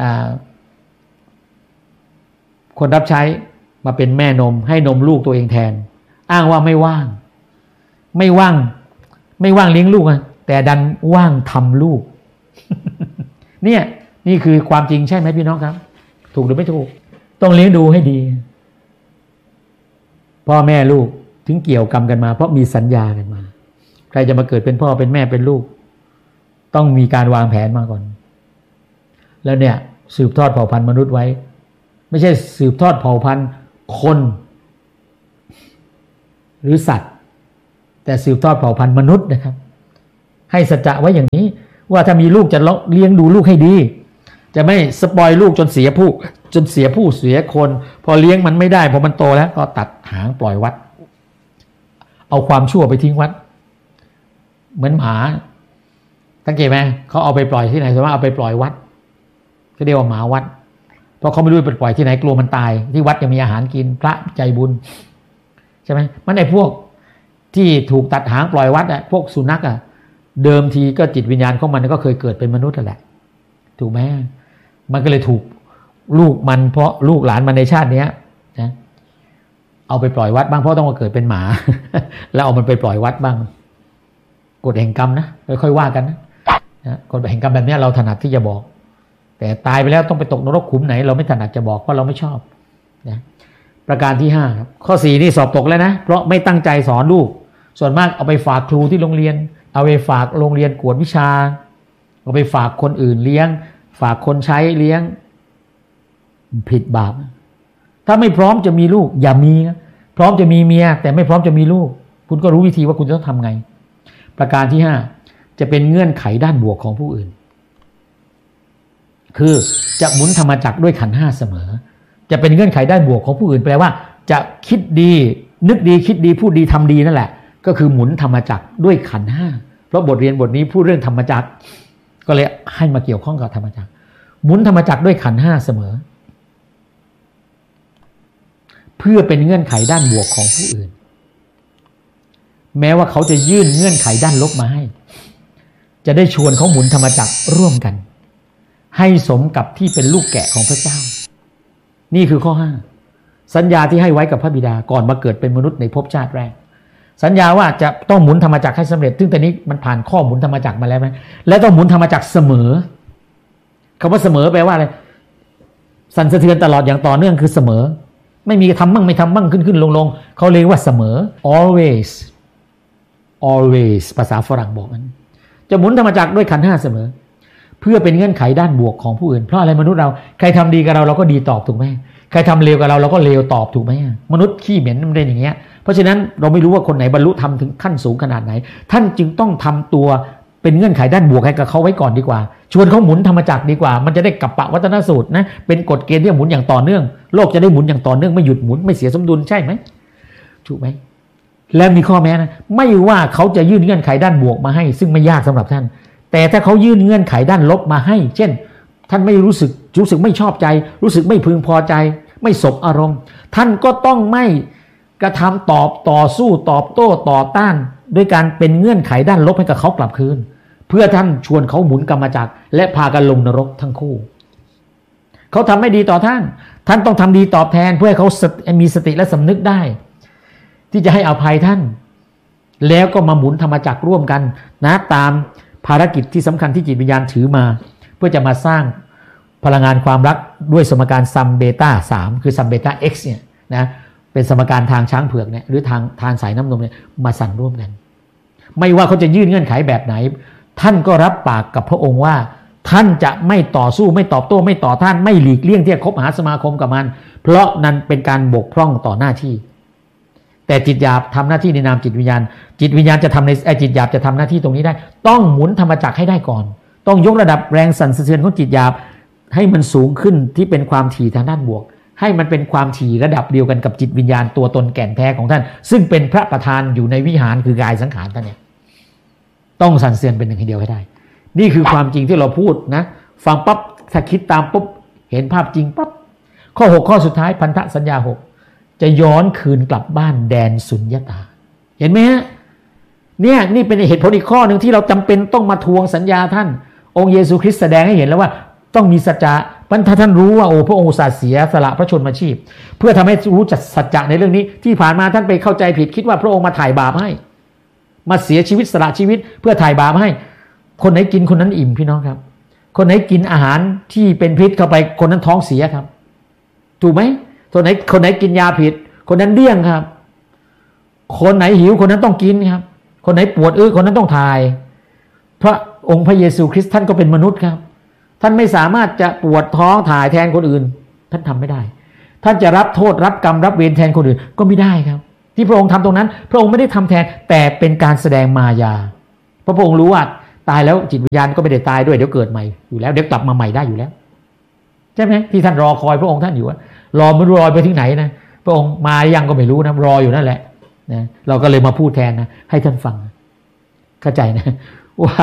คนรับใช้มาเป็นแม่นมให้นมลูกตัวเองแทนอ้างว่าไม่ว่างเลี้ยงลูกแต่ดันว่างทำลูก เนี่ยนี่คือความจริงใช่ไหมพี่น้องครับถูกหรือไม่ถูกต้องเลี้ยงดูให้ดีพ่อแม่ลูกถึงเกี่ยวกรรมกันมาเพราะมีสัญญากันมาใครจะมาเกิดเป็นพ่อเป็นแม่เป็นลูกต้องมีการวางแผนมาก่อนแล้วเนี่ยสืบทอดเผ่าพันธุ์มนุษย์ไว้ไม่ใช่สืบทอดเผ่าพันธุ์คนหรือสัตว์แต่สืบทอดเผ่าพันธุ์มนุษย์นะครับให้สัจจะไว้อย่างนี้ว่าถ้ามีลูกจะเลี้ยงดูลูกให้ดีจะไม่สปอยลูกจนเสียผู้เสียคนพอเลี้ยงมันไม่ได้พอมันโตแล้วก็ตัดหางปล่อยวัดเอาความชั่วไปทิ้งวัดเหมือนหมาสังเกตไหมเขาเอาไปปล่อยที่ไหนส่วนมากเอาไปปล่อยวัดก็เรียกว่าหมาวัดเพราะเขาไม่รู้ไปปล่อยที่ไหนกลัวมันตายที่วัดยังมีอาหารกินพระใจบุญใช่ไหมมันไอ้พวกที่ถูกตัดหางปล่อยวัดอ่ะพวกสุนัขอ่ะเดิมทีก็จิตวิญญาณของมันก็เคยเกิดเป็นมนุษย์นั่นแหละถูกไหมมันก็เลยถูกลูกมันเพราะลูกหลานมันในชาติเนี้ยนะเอาไปปล่อยวัดบ้างเพราะต้องมาเกิดเป็นหมา แล้วเอามันไปปล่อยวัดบ้างกฎแห่งกรรมนะค่อยๆว่ากันนะกฎแห่งกรรมแบบนี้เราถนัดที่จะบอกแต่ตายไปแล้วต้องไปตกนรกขุมไหนเราไม่ถนัดจะบอกเพราะเราไม่ชอบนะประการที่5ครับข้อ4นี่สอบตกแล้วนะเพราะไม่ตั้งใจสอนลูกส่วนมากเอาไปฝากครูที่โรงเรียนเอาไปฝากโรงเรียนกวดวิชาเอาไปฝากคนอื่นเลี้ยงฝากคนใช้เลี้ยงผิดบาปถ้าไม่พร้อมจะมีลูกอย่ามีพร้อมจะมีเมียแต่ไม่พร้อมจะมีลูกคุณก็รู้วิธีว่าคุณจะต้องทำไงประการที่5จะเป็นเงื่อนไขด้านบวกของผู้อื่นคือจะหมุนธรรมจักรด้วยขันธ์5เสมอจะเป็นเงื่อนไขด้านบวกของผู้อื่นแปลว่าจะคิดดีนึกดีคิดดีพูดดีทำดีนั่นแหละก็คือหมุนธรรมจักรด้วยขันธ์5เพราะบทเรียนบทนี้พูดเรื่องธรรมจักรก็เลยให้มาเกี่ยวข้องกับธรรมจักรหมุนธรรมจักรด้วยขันธ์5เสมอเพื่อเป็นเงื่อนไขด้านบวกของผู้อื่นแม้ว่าเขาจะยื่นเงื่อนไขด้านลบมาให้จะได้ชวนเขาหมุนธรรมจักรร่วมกันให้สมกับที่เป็นลูกแกะของพระเจ้านี่คือข้อ5สัญญาที่ให้ไว้กับพระบิดาก่อนมาเกิดเป็นมนุษย์ในภพชาติแรกสัญญาว่าจะต้องหมุนธรรมจักรให้สำเร็จซึ่งตอนนี้มันผ่านข้อหมุนธรรมจักรมาแล้วไหมและต้องหมุนธรรมจักรเสมอคำว่าเสมอแปลว่าอะไรสั่นสะเทือนตลอดอย่างต่อเนื่องคือเสมอไม่มีทำบ้างไม่ทำบ้างขึ้นลงเขาเรียกว่าเสมอ always ภาษาฝรั่งบอกมันจะหมุนธรรมจักรด้วยขันธ์5เสมอเพื่อเป็นเงื่อนไขด้านบวกของผู้อื่นเพราะอะไรมนุษย์เราใครทำดีกับเราก็ดีตอบถูกไหมใครทำเลวกับเราก็เลวตอบถูกไหมมนุษย์ขี้เหม็นมันเป็นอย่างเงี้ยเพราะฉะนั้นเราไม่รู้ว่าคนไหนบรรลุธรรมถึงขั้นสูงขนาดไหนท่านจึงต้องทำตัวเป็นเงื่อนไขด้านบวกให้กับเขาไว้ก่อนดีกว่าชวนเขาหมุนธรรมจักรดีกว่ามันจะได้กัปปะวัฏนสูตรนะเป็นกฎเกณฑ์ที่หมุนอย่างต่อเนื่องโลกจะได้หมุนอย่างต่อเนื่องไม่หยุดหมุนไม่เสียสมดุลใช่ไหมถูกไหมและมีข้อแม้นะไม่ว่าเขาจะยื่นเงื่อนไขด้านบวกมาให้ซึ่งไม่ยากสำหรับท่านแต่ถ้าเขายื่นเงื่อนไขด้านลบมาให้เช่นท่านไม่รู้สึกไม่ชอบใจรู้สึกไม่พึงพอใจไม่สบอารมณ์ท่านก็ต้องไม่กระทำต่อสู้ตอบโต้ต่อต้านด้วยการเป็นเงื่อนไขด้านลบให้กับเขากลับคืนเพื่อท่านชวนเขาหมุนกรรมจักรและพากันลงนรกทั้งคู่เขาทำไม่ดีต่อท่านต้องทำดีตอบแทนเพื่อให้เขามีสติและสำนึกได้ที่จะให้อภัยท่านแล้วก็มาหมุนธรรมจักรร่วมกันนะตามภารกิจที่สำคัญที่จิตวิญญาณถือมาเพื่อจะมาสร้างพลังงานความรักด้วยสมการซัมเบต้า3คือซัมเบต้า x เนี่ยนะเป็นสมการทางช้างเผือกเนี่ยหรือทางสายน้ำนมเนี่ยมาสั่นร่วมกันไม่ว่าเขาจะยื่นเงื่อนไขแบบไหนท่านก็รับปากกับพระองค์ว่าท่านจะไม่ต่อสู้ไม่ตอบโต้ไม่ต่อท่านไม่หลีกเลี่ยงที่จะคบหาสมาคมกับมันเพราะนั้นเป็นการบกพร่องต่อหน้าที่แต่จิตหยาบทำหน้าที่ในนามจิตวิญญาณจะทำในจิตหยาบจะทำหน้าที่ตรงนี้ได้ต้องหมุนธรรมจักรให้ได้ก่อนต้องยกระดับแรงสั่นสะเทือนของจิตหยาบให้มันสูงขึ้นที่เป็นความถี่ทางด้านบวกให้มันเป็นความถี่ระดับเดียวกันกับจิตวิญญาณตัวตนแก่นแท้ของท่านซึ่งเป็นพระประธานอยู่ในวิหารคือกายสังขารท่านเนี่ยต้องสั่นสะเทือนเป็นหนึ่งเดียวให้ได้นี่คือความจริงที่เราพูดนะฟังปั๊บถ้าคิดตามปุ๊บเห็นภาพจริงปั๊บข้อ6ข้อสุดท้ายพันธสัญญา6จะย้อนคืนกลับบ้านแดนสุญญตาเห็นไหมฮะเนี่ยนี่เป็นเหตุผลอีกข้อหนึ่งที่เราจำเป็นต้องมาทวงสัญญาท่านองค์เยซูคริสต์แสดงให้เห็นแล้วว่าต้องมีสัจจะถ้าท่านรู้ว่าพระองค์อุตส่าห์เสียสละพระชนมาชีพเพื่อทำให้รู้จักสัจจะในเรื่องนี้ที่ผ่านมาท่านไปเข้าใจผิดคิดว่าพระองค์มาถ่ายบาปให้มาเสียชีวิตสละชีวิตเพื่อถ่ายบาปให้คนไหนกินคนนั้นอิ่มพี่น้องครับคนไหนกินอาหารที่เป็นพิษเข้าไปคนนั้นท้องเสียครับถูกไหมคนไหนกินยาผิดคนนั้นเดี้ยงครับคนไหนหิวคนนั้นต้องกินครับคนไหนปวดคนนั้นต้องถ่ายพระองค์พระเยซูคริสต์ท่านก็เป็นมนุษย์ครับท่านไม่สามารถจะปวดท้องถ่ายแทนคนอื่นท่านทำไม่ได้ท่านจะรับโทษรับกรรมรับเวรแทนคนอื่นก็ไม่ได้ครับที่พระองค์ทำตรงนั้นพระองค์ไม่ได้ทำแทนแต่เป็นการแสดงมายาเพราะพระองค์รู้ว่าตายแล้วจิตวิญญาณก็ไม่ได้ตายด้วยเดี๋ยวเกิดใหม่อยู่แล้วเดี๋ยวกลับมาใหม่ได้อยู่แล้วใช่ไหมที่ท่านรอคอยพระองค์ท่านอยู่ว่ารอไม่รู้รอไปที่ไหนนะพระองค์มายังก็ไม่รู้นะรออยู่นั่นแหละนะเราก็เลยมาพูดแทนนะให้ท่านฟังเข้าใจนะว่า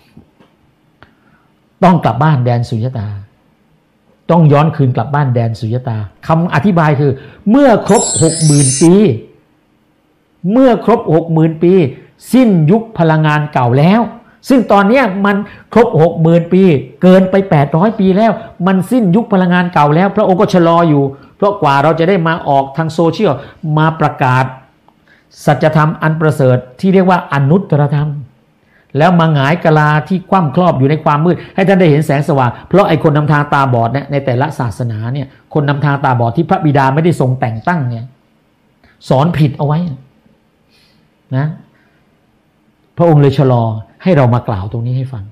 ต้องกลับบ้านแดนสุญญตาต้องย้อนคืนกลับบ้านแดนสุญญตาคำอธิบายคือเมื่อครบ 60,000 ปีเมื่อครบ 60,000 ปีสิ้นยุคพลังงานเก่าแล้วซึ่งตอนนี้มันครบ 60,000 ปีเกินไป800 ปีแล้วมันสิ้นยุคพลังงานเก่าแล้วพระองค์ก็ชะลออยู่เพราะกว่าเราจะได้มาออกทางโซเชียลมาประกาศสัจธรรมอันประเสริฐที่เรียกว่าอนุตตรธรรมแล้วมาหงายกะลาที่คว่ำครอบอยู่ในความมืดให้ท่านได้เห็นแสงสว่างเพราะไอ้คนนำทางตาบอดเนี่ยในแต่ละศาสนาเนี่ยคนนำทางตาบอดที่พระบิดาไม่ได้ทรงแต่งตั้งเนี่ยสอนผิดเอาไว้นะพระองค์เลยชะลอให้เรามากล่าวตรงนี้ให้ฟัง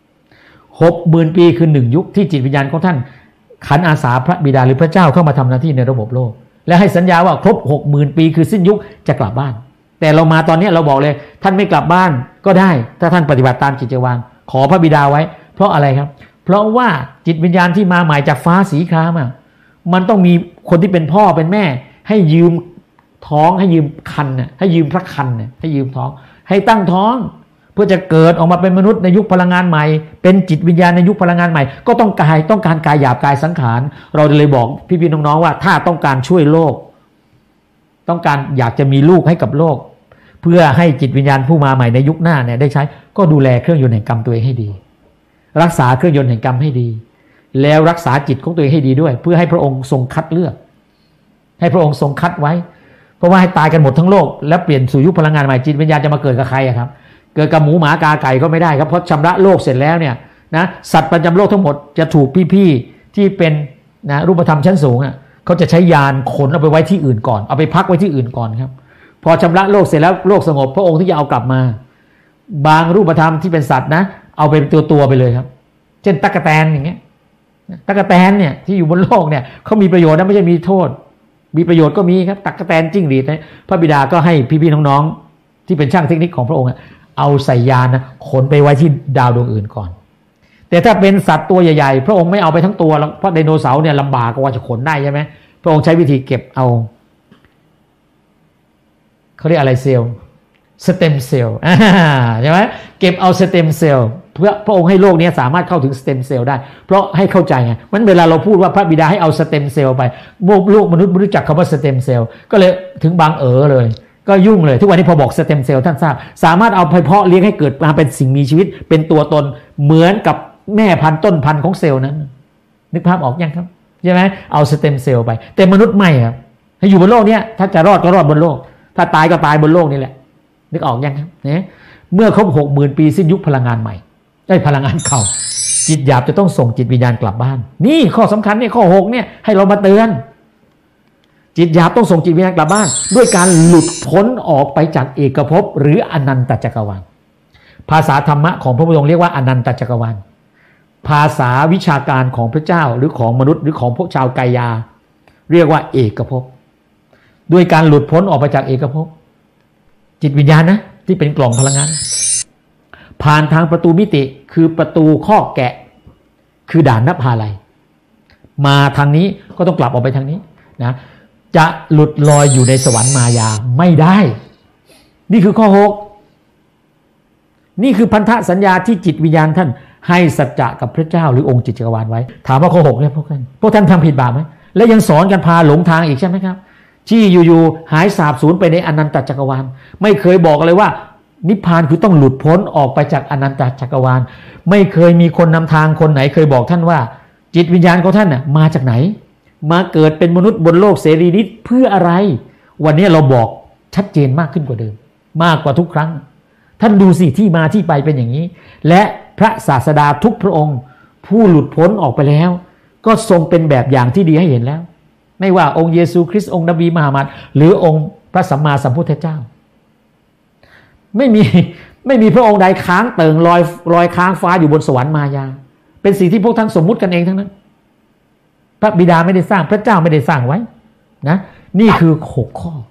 60,000 ปีคือ1ยุคที่จิตวิญญาณของท่านขันอาสาพระบิดาหรือพระเจ้าเข้ามาทำหน้าที่ในระบบโลกและให้สัญญาว่าครบ 60,000 ปีคือสิ้นยุคจะกลับบ้านแต่เรามาตอนนี้เราบอกเลยท่านไม่กลับบ้านก็ได้ถ้าท่านปฏิบัติตามจิตวิญญาณขอพระบิดาไว้เพราะอะไรครับเพราะว่าจิตวิญญาณที่มาใหม่จากฟ้าสีครามมันต้องมีคนที่เป็นพ่อเป็นแม่ให้ยืมท้องให้ยืมคันให้ยืมพระคันให้ยืมท้องให้ตั้งท้องเพื่อจะเกิดออกมาเป็นมนุษย์ในยุคพลังงานใหม่เป็นจิตวิญญาณในยุคพลังงานใหม่ก็ต้องการกายหยาบกายสังขารเราเลยบอกพี่ๆน้องๆว่าถ้าต้องการช่วยโลกต้องการอยากจะมีลูกให้กับโลกเพื่อให้จิตวิญญาณผู้มาใหม่ในยุคหน้าเนี่ยได้ใช้ก็ดูแลเครื่องยนต์แห่งกรรมตัวเองให้ดีรักษาเครื่องยนต์แห่งกรรมให้ดีแล้วรักษาจิตของตัวเองให้ดีด้วยเพื่อให้พระองค์ทรงคัดเลือกให้พระองค์ทรงคัดไว้เพราะว่าให้ตายกันหมดทั้งโลกแล้วเปลี่ยนสู่ยุคพลังงานใหม่จิตวิญญาณจะมาเกิดกับใครครับเกิดกับหมูหมากาไก่ก็ไม่ได้ครับเพราะชำระโลกเสร็จแล้วเนี่ยนะสัตว์ประจำโลกทั้งหมดจะถูกพี่ๆที่เป็นนะรูปธรรมชั้นสูงเขาจะใช้ยานขนเอาไปไว้ที่อื่นก่อนเอาไปพักไว้ที่อื่นก่อนครับพอชำระโลกเสร็จแล้วโลกสงบพระองค์ที่จะเอากลับมาบางรูปธรรมที่เป็นสัตว์นะเอาเป็นตัวไปเลยครับเช่นตั๊กแตนอย่างเงี้ยตั๊กแตนเนี่ยที่อยู่บนโลกเนี่ยเขามีประโยชน์นะไม่ใช่มีโทษมีประโยชน์ก็มีครับตั๊กแตนจิ้งหรีดพระบิดาก็ให้พี่ๆน้องๆที่เป็นช่างเทคนิคของพระองค์เอาใส่ยานนะขนไปไว้ที่ดาวดวงอื่นก่อนแต่ถ้าเป็นสัตว์ตัวใหญ่ๆพระองค์ไม่เอาไปทั้งตัวแล้วเพราะไดโนเสาร์เนี่ยลำบากกว่าจะขนได้ใช่ไหมพระองค์ใช้วิธีเก็บเอาเขาเรียกอะไรเซลล์สเต็มเซลล์ใช่ไหมเก็บเอาสเต็มเซลล์เพื่อพระองค์ให้โลกนี้สามารถเข้าถึงสเต็มเซลล์ได้เพราะให้เข้าใจไงมันเวลาเราพูดว่าพระบิดาให้เอาสเต็มเซลล์ไปโลกมนุษย์ไม่รู้จักคำว่าสเต็มเซลล์ก็เลยถึงบางเลยก็ยุ่งเลยทุกวันนี้พอบอกสเต็มเซลล์ท่านทราบสามารถเอาไปเพาะเลี้ยงให้เกิดมาเป็นสิ่งมีชีวิตเป็นตัวตนเหมือนกับแม่พันธุ์ต้นพันธุ์ของเซลล์นั้นนึกภาพออกยังครับใช่ไหมเอาสเต็มเซลล์ไปแต่มนุษย์ไม่ครับให้อยู่บนโลกนี้ถ้าจะรอดก็รอดบนโลกถ้าตายก็ตายบนโลกนี่แหละนึกออกยังครับเนี่ยเมื่อครบ 60,000 ปีสิ้นยุคพลังงานใหม่ได้พลังงานเก่าจิตหยาบจะต้องส่งจิตวิญญาณกลับบ้านนี่ข้อสำคัญเนี่ยข้อ6เนี่ยให้เรามาเตือนจิตหยาบต้องส่งจิตวิญญาณกลับบ้านด้วยการหลุดพ้นออกไปจากเอกภพหรืออนันตจักรวาลภาษาธรรมะของพระพุทธองค์เรียกว่าอนันตจักรวาลภาษาวิชาการของพระเจ้าหรือของมนุษย์หรือของพวกชาวกายาเรียกว่าเอกภพด้วยการหลุดพ้นออกไปจากเอกภพจิตวิญญาณนะที่เป็นกล่องพลังงานผ่านทางประตูมิติคือประตูข้อแกะคือด่านนภาลัยมาทางนี้ก็ต้องกลับออกไปทางนี้นะจะหลุดลอยอยู่ในสวรรค์มายาไม่ได้นี่คือข้อ6นี่คือพันธสัญญาที่จิตวิญญาณท่านให้สัจจะกับพระเจ้าหรือองค์จิตจักรวาลไว้ถามว่าข้อ6เนี่ยพวกท่านทำผิดบาปไหมและยังสอนกันพาหลงทางอีกใช่ไหมครับที่อยู่ๆหายสาบสูญไปในอนันตจักรวาลไม่เคยบอกเลยว่านิพพานคือต้องหลุดพ้นออกไปจากอนันตจักรวาลไม่เคยมีคนนำทางคนไหนเคยบอกท่านว่าจิตวิญญาณของท่านมาจากไหนมาเกิดเป็นมนุษย์บนโลกเสรีนิดเพื่ออะไรวันนี้เราบอกชัดเจนมากขึ้นกว่าเดิมมากกว่าทุกครั้งท่านดูสิที่มาที่ไปเป็นอย่างนี้และพระศาสดาทุกพระองค์ผู้หลุดพ้นออกไปแล้วก็ทรงเป็นแบบอย่างที่ดีให้เห็นแล้วไม่ว่าองค์เยซูคริสต์องค์นบีมุฮัมมัดหรือองค์พระสัมมาสัมพุทธเจ้าไม่มีพระองค์ใดค้างเติ่งลอยค้างฟ้าอยู่บนสวรรค์มายาเป็นสิ่งที่พวกท่านสมมุติกันเองทั้งนั้นพระบิดาไม่ได้สร้างพระเจ้าไม่ได้สร้างไว้นะนี่คือ6ข้อ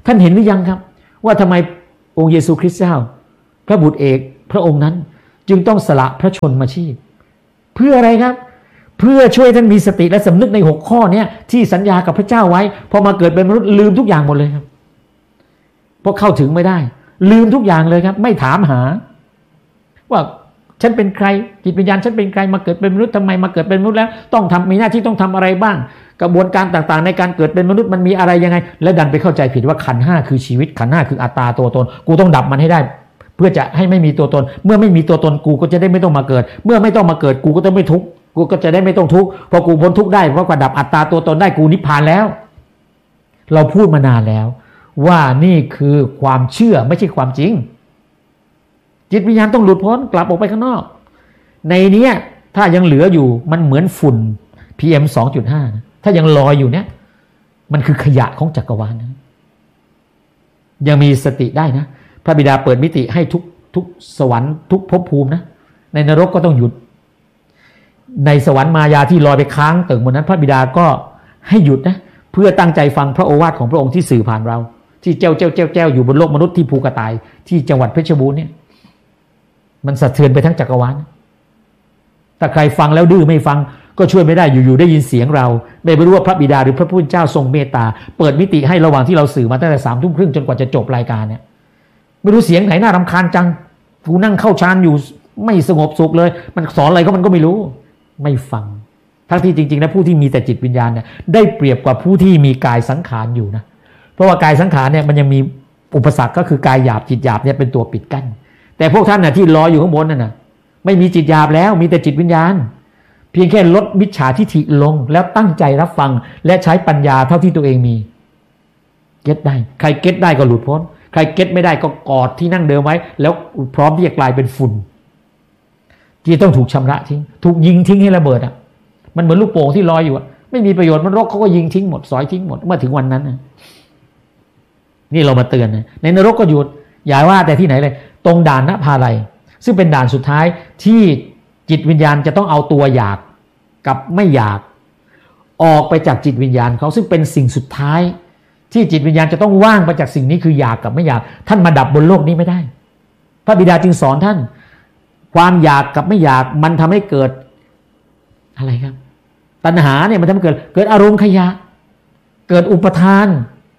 ท่านเห็นหรือยังครับว่าทำไมองค์เยซูคริสต์เจ้าพระบุตรเอกพระองค์นั้นจึงต้องสละพระชนมาชีพเพื่ออะไรครับเพื่อช่วยท่านมีสติและสำนึกใน6ข้อนี้ที่สัญญากับพระเจ้าไว้พอมาเกิดเป็นมนุษย์ลืมทุกอย่างหมดเลยครับเพราะเข้าถึงไม่ได้ลืมทุกอย่างเลยครับไม่ถามหาว่าฉันเป็นใครจิตวิญญาณฉันเป็นใครมาเกิดเป็นมนุษย์ทำไมมาเกิดเป็นมนุษย์แล้วต้องทำมีหน้าที่ต้องทำอะไรบ้างกระบวนการต่างๆในการเกิดเป็นมนุษย์มันมีอะไรยังไงและดันไปเข้าใจผิดว่าขันธ์5คือชีวิตขันธ์5คืออัตตาตัวตนกูต้องดับมันให้ได้เพื่อจะให้ไม่มีตัวตนเมื่อไม่มีตัวตนกูก็จะได้ไม่ต้องมาเกิดเมื่อไม่ต้องมาเกิดกูก็จะไม่ทุกข์กูก็จะได้ไม่ต้องทุกข์พอกูพ้นทุกข์ได้เพราะกว่าดับอัตตาตัวตนได้กูนิพพานแล้วเราพูดมานานแล้วว่านี่คือความเชื่อไม่ใช่ความจริงจิตวิญญาณต้องหลุดพ้นกลับออกไปข้างนอกในนี้ถ้ายังเหลืออยู่มันเหมือนฝุ่น PM 2.5 นะถ้ายังลอยอยู่เนี่ยมันคือขยะของจักรวาลนะยังมีสติได้นะพระบิดาเปิดมิติให้ทุกสวรรค์ทุกภพภูมินะในนรกก็ต้องหยุดในสวรรค์มายาที่ลอยไปค้างตึกบนนั้นพระบิดาก็ให้หยุดนะเพื่อตั้งใจฟังพระโอวาทของพระองค์ที่สื่อผ่านเราที่เจ้าอยู่บนโลกมนุษย์ที่ภูกระต่ายที่จังหวัดเพชรบูรณ์เนี่ยมันสะเทือนไปทั้งจักรวาลถ้าใครฟังแล้วดื้อไม่ฟังก็ช่วยไม่ได้อยู่ๆได้ยินเสียงเราไม่รู้ว่าพระบิดาหรือพระผู้เป็นเจ้าทรงเมตตาเปิดมิติให้ระหว่างที่เราสื่อมาตั้งแต่21:30จนกว่าจะจบรายการเนี่ยไม่รู้เสียงไหนน่ารำคาญจังกูนั่งเข้าฌานอยู่ไม่สงบสุขเลยมันสอนอะไรก็มันก็ไม่รู้ไม่ฟังทั้งที่จริงๆแล้วผู้ที่มีแต่จิตวิญญาณเนี่ยได้เปรียบกว่าผู้ที่มีกายสังขารอยู่นะเพราะว่ากายสังขารเนี่ยมันยังมีอุปสรรคก็คือกายหยาบจิตหยาบเนี่ยเป็นตัวปิดกั้นแต่พวกท่านน่ะที่ลอยอยู่ข้างบนนั่นน่ะไม่มีจิตหยาบแล้วมีแต่จิตวิญญาณเพียงแค่ลดมิจฉาทิฐิลงแล้วตั้งใจรับฟังและใช้ปัญญาเท่าที่ตัวเองมีเก็ตได้ใครเก็ตได้ก็หลุดพ้นใครเก็ตไม่ได้ก็กอดที่นั่งเดิมไว้แล้วพร้อมที่จะกลายเป็นฝุ่นที่ต้องถูกชำระทิ้งถูกยิงทิ้งให้ระเบิดอ่ะมันเหมือนลูกโป่งที่ลอยอยู่อ่ะไม่มีประโยชน์มันรกเขาก็ยิงทิ้งหมดสอยทิ้งหมดเมื่อถึงวันนั้นนี่เรามาเตือนนะในนรกก็หยุดอย่าว่าแต่ที่ไหนเลยตรงด่านนภาลัยซึ่งเป็นด่านสุดท้ายที่จิตวิญญาณจะต้องเอาตัวอยากกับไม่อยากออกไปจากจิตวิญญาณเขาซึ่งเป็นสิ่งสุดท้ายที่จิตวิญญาณจะต้องว่างไปจากสิ่งนี้คืออยากกับไม่อยากท่านมาดับบนโลกนี้ไม่ได้พระบิดาจึงสอนท่านความอยากกับไม่อยากมันทำให้เกิดอะไรครับตัณหาเนี่ยมันทำให้เกิดอารมณ์ขยะเกิดอุปทาน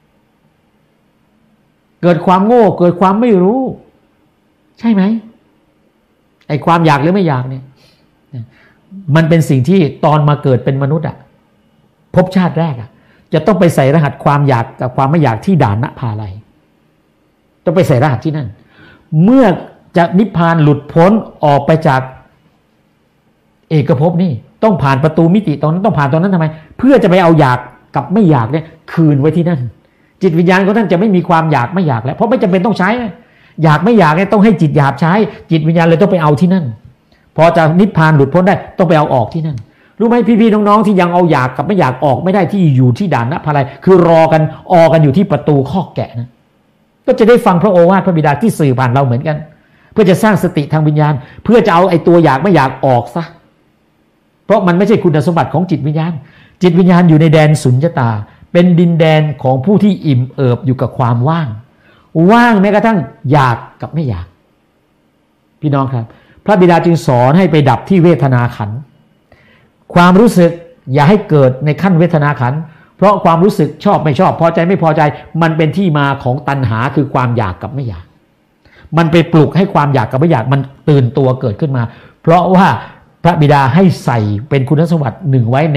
เกิดความโง่เกิดความไม่รู้ใช่ไหมไอ้ความอยากหรือไม่อยากเนี่ยมันเป็นสิ่งที่ตอนมาเกิดเป็นมนุษย์อ่ะภพชาติแรกอ่ะจะต้องไปใส่รหัสความอยากกับความไม่อยากที่ด่านนภาลัยต้องไปใส่รหัสที่นั่นเมื่อจะนิพพานหลุดพ้นออกไปจากเอกภพนี่ต้องผ่านประตูมิติตรงนั้นต้องผ่านตรงนั้นทำไมเพื่อจะไปเอาอยากกับไม่อยากเนี่ยคืนไว้ที่นั่นจิตวิญญาณของท่านจะไม่มีความอยากไม่อยากแล้วเพราะไม่จำเป็นต้องใช้อยากไม่อยากเนี่ยต้องให้จิตหยาบใช้จิตวิญญาณเลยต้องไปเอาที่นั่นพอจะนิพพานหลุดพ้นได้ต้องไปเอาออกที่นั่นรู้ไหมพี่ๆน้องๆที่ยังเอาอยากกับไม่อยากออกไม่ได้ที่อยู่ที่ด่านนภาลัยคือรอกันออกันอยู่ที่ประตูคอกแกะนะก็จะได้ฟังพระโอวาทพระบิดาที่สื่อผ่านเราเหมือนกันเพื่อจะสร้างสติทางวิญญาณเพื่อจะเอาไอ้ตัวอยากไม่อยากออกซะเพราะมันไม่ใช่คุณสมบัติของจิตวิญญาณจิตวิญญาณอยู่ในแดนสุญญตาเป็นดินแดนของผู้ที่อิ่มเอิบอยู่กับความว่างแม้กระทั่งอยากกับไม่อยากพี่น้องครับพระบิดาจึงสอนให้ไปดับที่เวทนาขันธ์ความรู้สึกอย่าให้เกิดในขั้นเวทนาขันธ์เพราะความรู้สึกชอบไม่ชอบพอใจไม่พอใจมันเป็นที่มาของตัณหาคือความอยากกับไม่อยากมันไปปลุกให้ความอยากกับไม่อยากมันตื่นตัวเกิดขึ้นมาเพราะว่าพระบิดาให้ใส่เป็นคุณสมบัติหนึ่งไว้ใน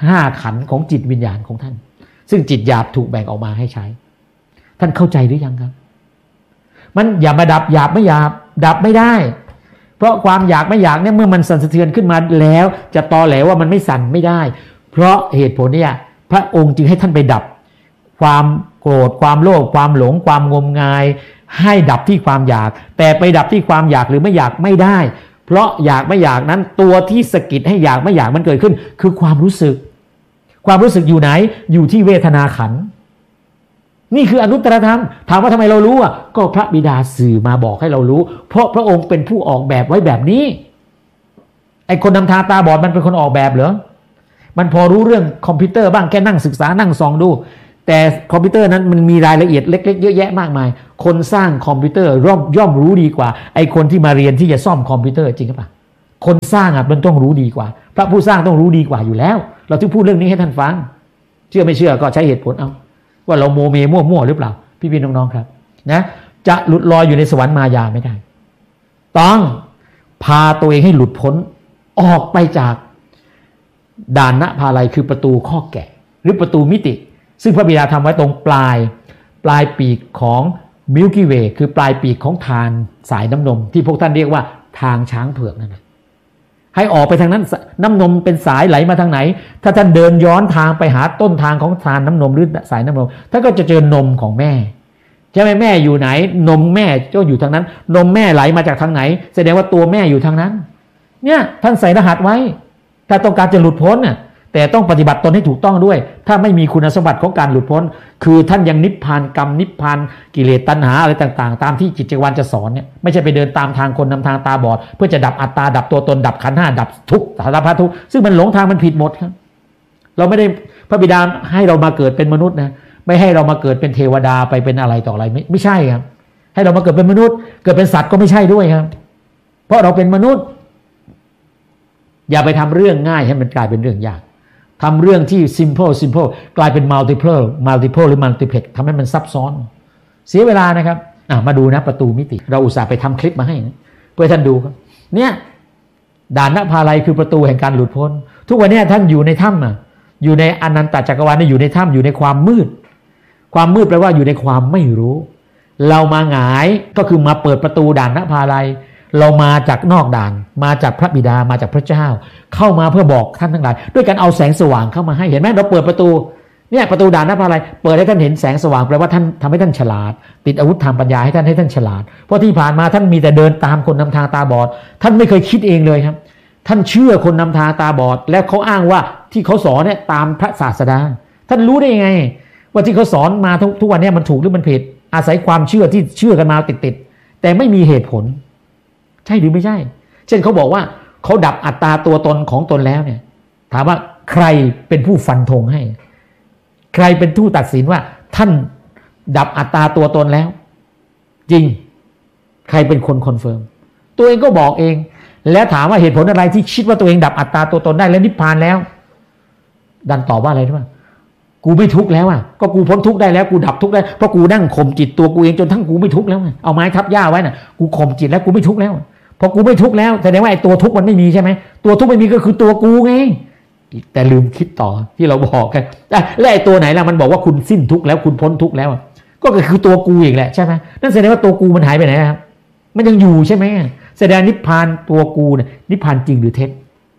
5ขันธ์ของจิตวิญญาณของท่านซึ่งจิตหยาบถูกแบ่งออกมาให้ใช้ท่านเข้าใจหรือยังครับมันอย่ามาดับหยาบไม่หยาบดับไม่ได้เพราะความอยากไม่อยากเนี่ยเมื่อมันสั่นสะเทือนขึ้นมาแล้วจะตอแหลว่ามันไม่สั่นไม่ได้เพราะเหตุผลเนี่ยพระองค์จึงให้ท่านไปดับความโกรธความโลภความหลงความงมงายให้ดับที่ความอยากแต่ไปดับที่ความอยากหรือไม่อยากไม่ได้เพราะอยากไม่อยากนั้นตัวที่สะกิดให้อยากไม่อยากมันเกิดขึ้นคือความรู้สึกอยู่ไหนอยู่ที่เวทนาขันธ์นี่คืออนุตตรธรรมถามว่าทำไมเรารู้อ่ะก็พระบิดาสื่อมาบอกให้เรารู้เพราะพระองค์เป็นผู้ออกแบบไว้แบบนี้ไอ้คนนำทางตาบอดมันเป็นคนออกแบบเหรอมันพอรู้เรื่องคอมพิวเตอร์บ้างแค่นั่งศึกษานั่งส่องดูแแต่คอมพิวเตอร์นั้นมันมีรายละเอียดเล็กๆเยอะแยะมากมายคนสร้างคอมพิวเตอร์ย่อมรู้ดีกว่าไอ้คนที่มาเรียนที่จะซ่อมคอมพิวเตอร์จริงหรือเปล่าคนสร้างมันต้องรู้ดีกว่าพระผู้สร้างต้องรู้ดีกว่าอยู่แล้วเราถึงพูดเรื่องนี้ให้ท่านฟังเชื่อไม่เชื่อก็ใช้เหตุผลเอาว่าเราโมเมมั่วหรือเปล่าพี่น้องๆครับนะจะหลุดลอยอยู่ในสวรรค์มายาไม่ได้ต้องพาตัวเองให้หลุดพ้นออกไปจากด่านณภาลัยคือประตูข้อแกะหรือประตูมิติซึ่งพระบิดาทำไว้ตรงปลายปีกของมิลกี้เวย์คือปลายปีกของทานสายน้ำนมที่พวกท่านเรียกว่าทางช้างเผือกนั่นแหละให้ออกไปทางนั้นน้ำนมเป็นสายไหลมาทางไหนถ้าท่านเดินย้อนทางไปหาต้นทางของทานน้ำนมหรือสายน้ำนมท่านก็จะเจอนมของแม่ใช่ไหมแม่อยู่ไหนนมแม่ก็อยู่ทางนั้นนมแม่ไหลมาจากทางไหนแสดงว่าตัวแม่อยู่ทางนั้นเนี่ยท่านใส่รหัสไว้ถ้าต้องการจะหลุดพ้นน่ะแต่ต้องปฏิบัติตนให้ถูกต้องด้วยถ้าไม่มีคุณสมบัติของการหลุดพ้นคือท่านยังนิพพานกรรมนิพพานกิเลสตัณหาอะไรต่างๆตามที่จิตจักรวาลจะสอนเนี่ยไม่ใช่ไปเดินตามทางคนนำทางตาบอดเพื่อจะดับอัตตาดับตัวตนดับขันธ์ห้าดับทุกข์สารพัดทุกข์ซึ่งมันหลงทางมันผิดหมดครับเราไม่ได้พระบิดาให้เรามาเกิดเป็นมนุษย์นะไม่ให้เรามาเกิดเป็นเทวดาไปเป็นอะไรต่ออะไรไม่ใช่ครับให้เรามาเกิดเป็นมนุษย์เกิดเป็นสัตว์ก็ไม่ใช่ด้วยครับเพราะเราเป็นมนุษย์อย่าไปทำเรื่องง่ายให้มันกลายเป็นเรื่องยากทำเรื่องที่ simple กลายเป็น multiple หรือ multiplex ทำให้มันซับซ้อนเสียเวลานะครับมาดูนะประตูมิติเราอุตส่าห์ไปทำคลิปมาให้นะเพื่อท่านดูครับเนี่ยด่านณภาลัยคือประตูแห่งการหลุดพ้นทุกวันนี้ท่านอยู่ในถ้ำอยู่ในอนันตจักรวาลอยู่ในถ้ำอยู่ในความมืดแปลว่าอยู่ในความไม่รู้เรามาหงายก็คือมาเปิดประตูด่านณภาลัยเรามาจากนอกด่านมาจากพระบิดามาจากพระเจ้าเข้ามาเพื่อบอกท่านทั้งหลายด้วยการเอาแสงสว่างเข้ามาให้เห็นไหมเราเปิดประตูเนี่ยประตูด่านณภาลัยเปิดให้ท่านเห็นแสงสว่างแปลว่าท่านทำให้ท่านฉลาดติดอาวุธทางปัญญาให้ท่านฉลาดเพราะที่ผ่านมาท่านมีแต่เดินตามคนนำทางตาบอดท่านไม่เคยคิดเองเลยครับท่านเชื่อคนนำทางตาบอดแล้วเขาอ้างว่าที่เขาสอนเนี่ยตามพระศาสดาท่านรู้ได้ยังไงว่าที่เขาสอนมาทุกวันนี้มันถูกหรือมันผิดอาศัยความเชื่อที่เชื่อกันมาติดแต่ไม่มีเหตุผลใช่หรือไม่ใช่เช่นเขาบอกว่าเขาดับอัตตาตัวตนของตนแล้วเนี่ยถามว่าใครเป็นผู้ฟันธงให้ใครเป็นผู้ตัดสินว่าท่านดับอัตตาตัวตนแล้วจริงใครเป็นคนคอนเฟิร์มตัวเองก็บอกเองแล้วถามว่าเหตุผลอะไรที่คิดว่าตัวเองดับอัตตาตัวตนได้และนิพพานแล้วดันตอบว่าอะไรรู้ป่ะกูไม่ทุกข์แล้วก็กูพ้นทุกข์ได้แล้วกูดับทุกข์ได้เพราะกูนั่งข่มจิตตัวกูเองจนทั้งกูไม่ทุกข์แล้วเอาไม้ทับหญ้าไว้น่ะกูข่มจิตแล้วกูไม่ทุกข์แล้วพอกูไม่ทุกข์แล้วแสดงว่าไอ้ตัวทุกข์มันไม่มีใช่ไหมตัวทุกข์ไม่มีก็คือตัวกูไงแต่ลืมคิดต่อที่เราบอกกันแล้วไอ้ตัวไหนล่ะมันบอกว่าคุณสิ้นทุกข์แล้วคุณพ้นทุกข์แล้วก็คือตัวกูอีกแหละใช่ไหมนั่นแสดงว่าตัวกูมันหายไปไหนครับมันยังอยู่ใช่ไหมแสดงนิพพานตัวกูเนี่ยนิพพานจริงหรือเท็จ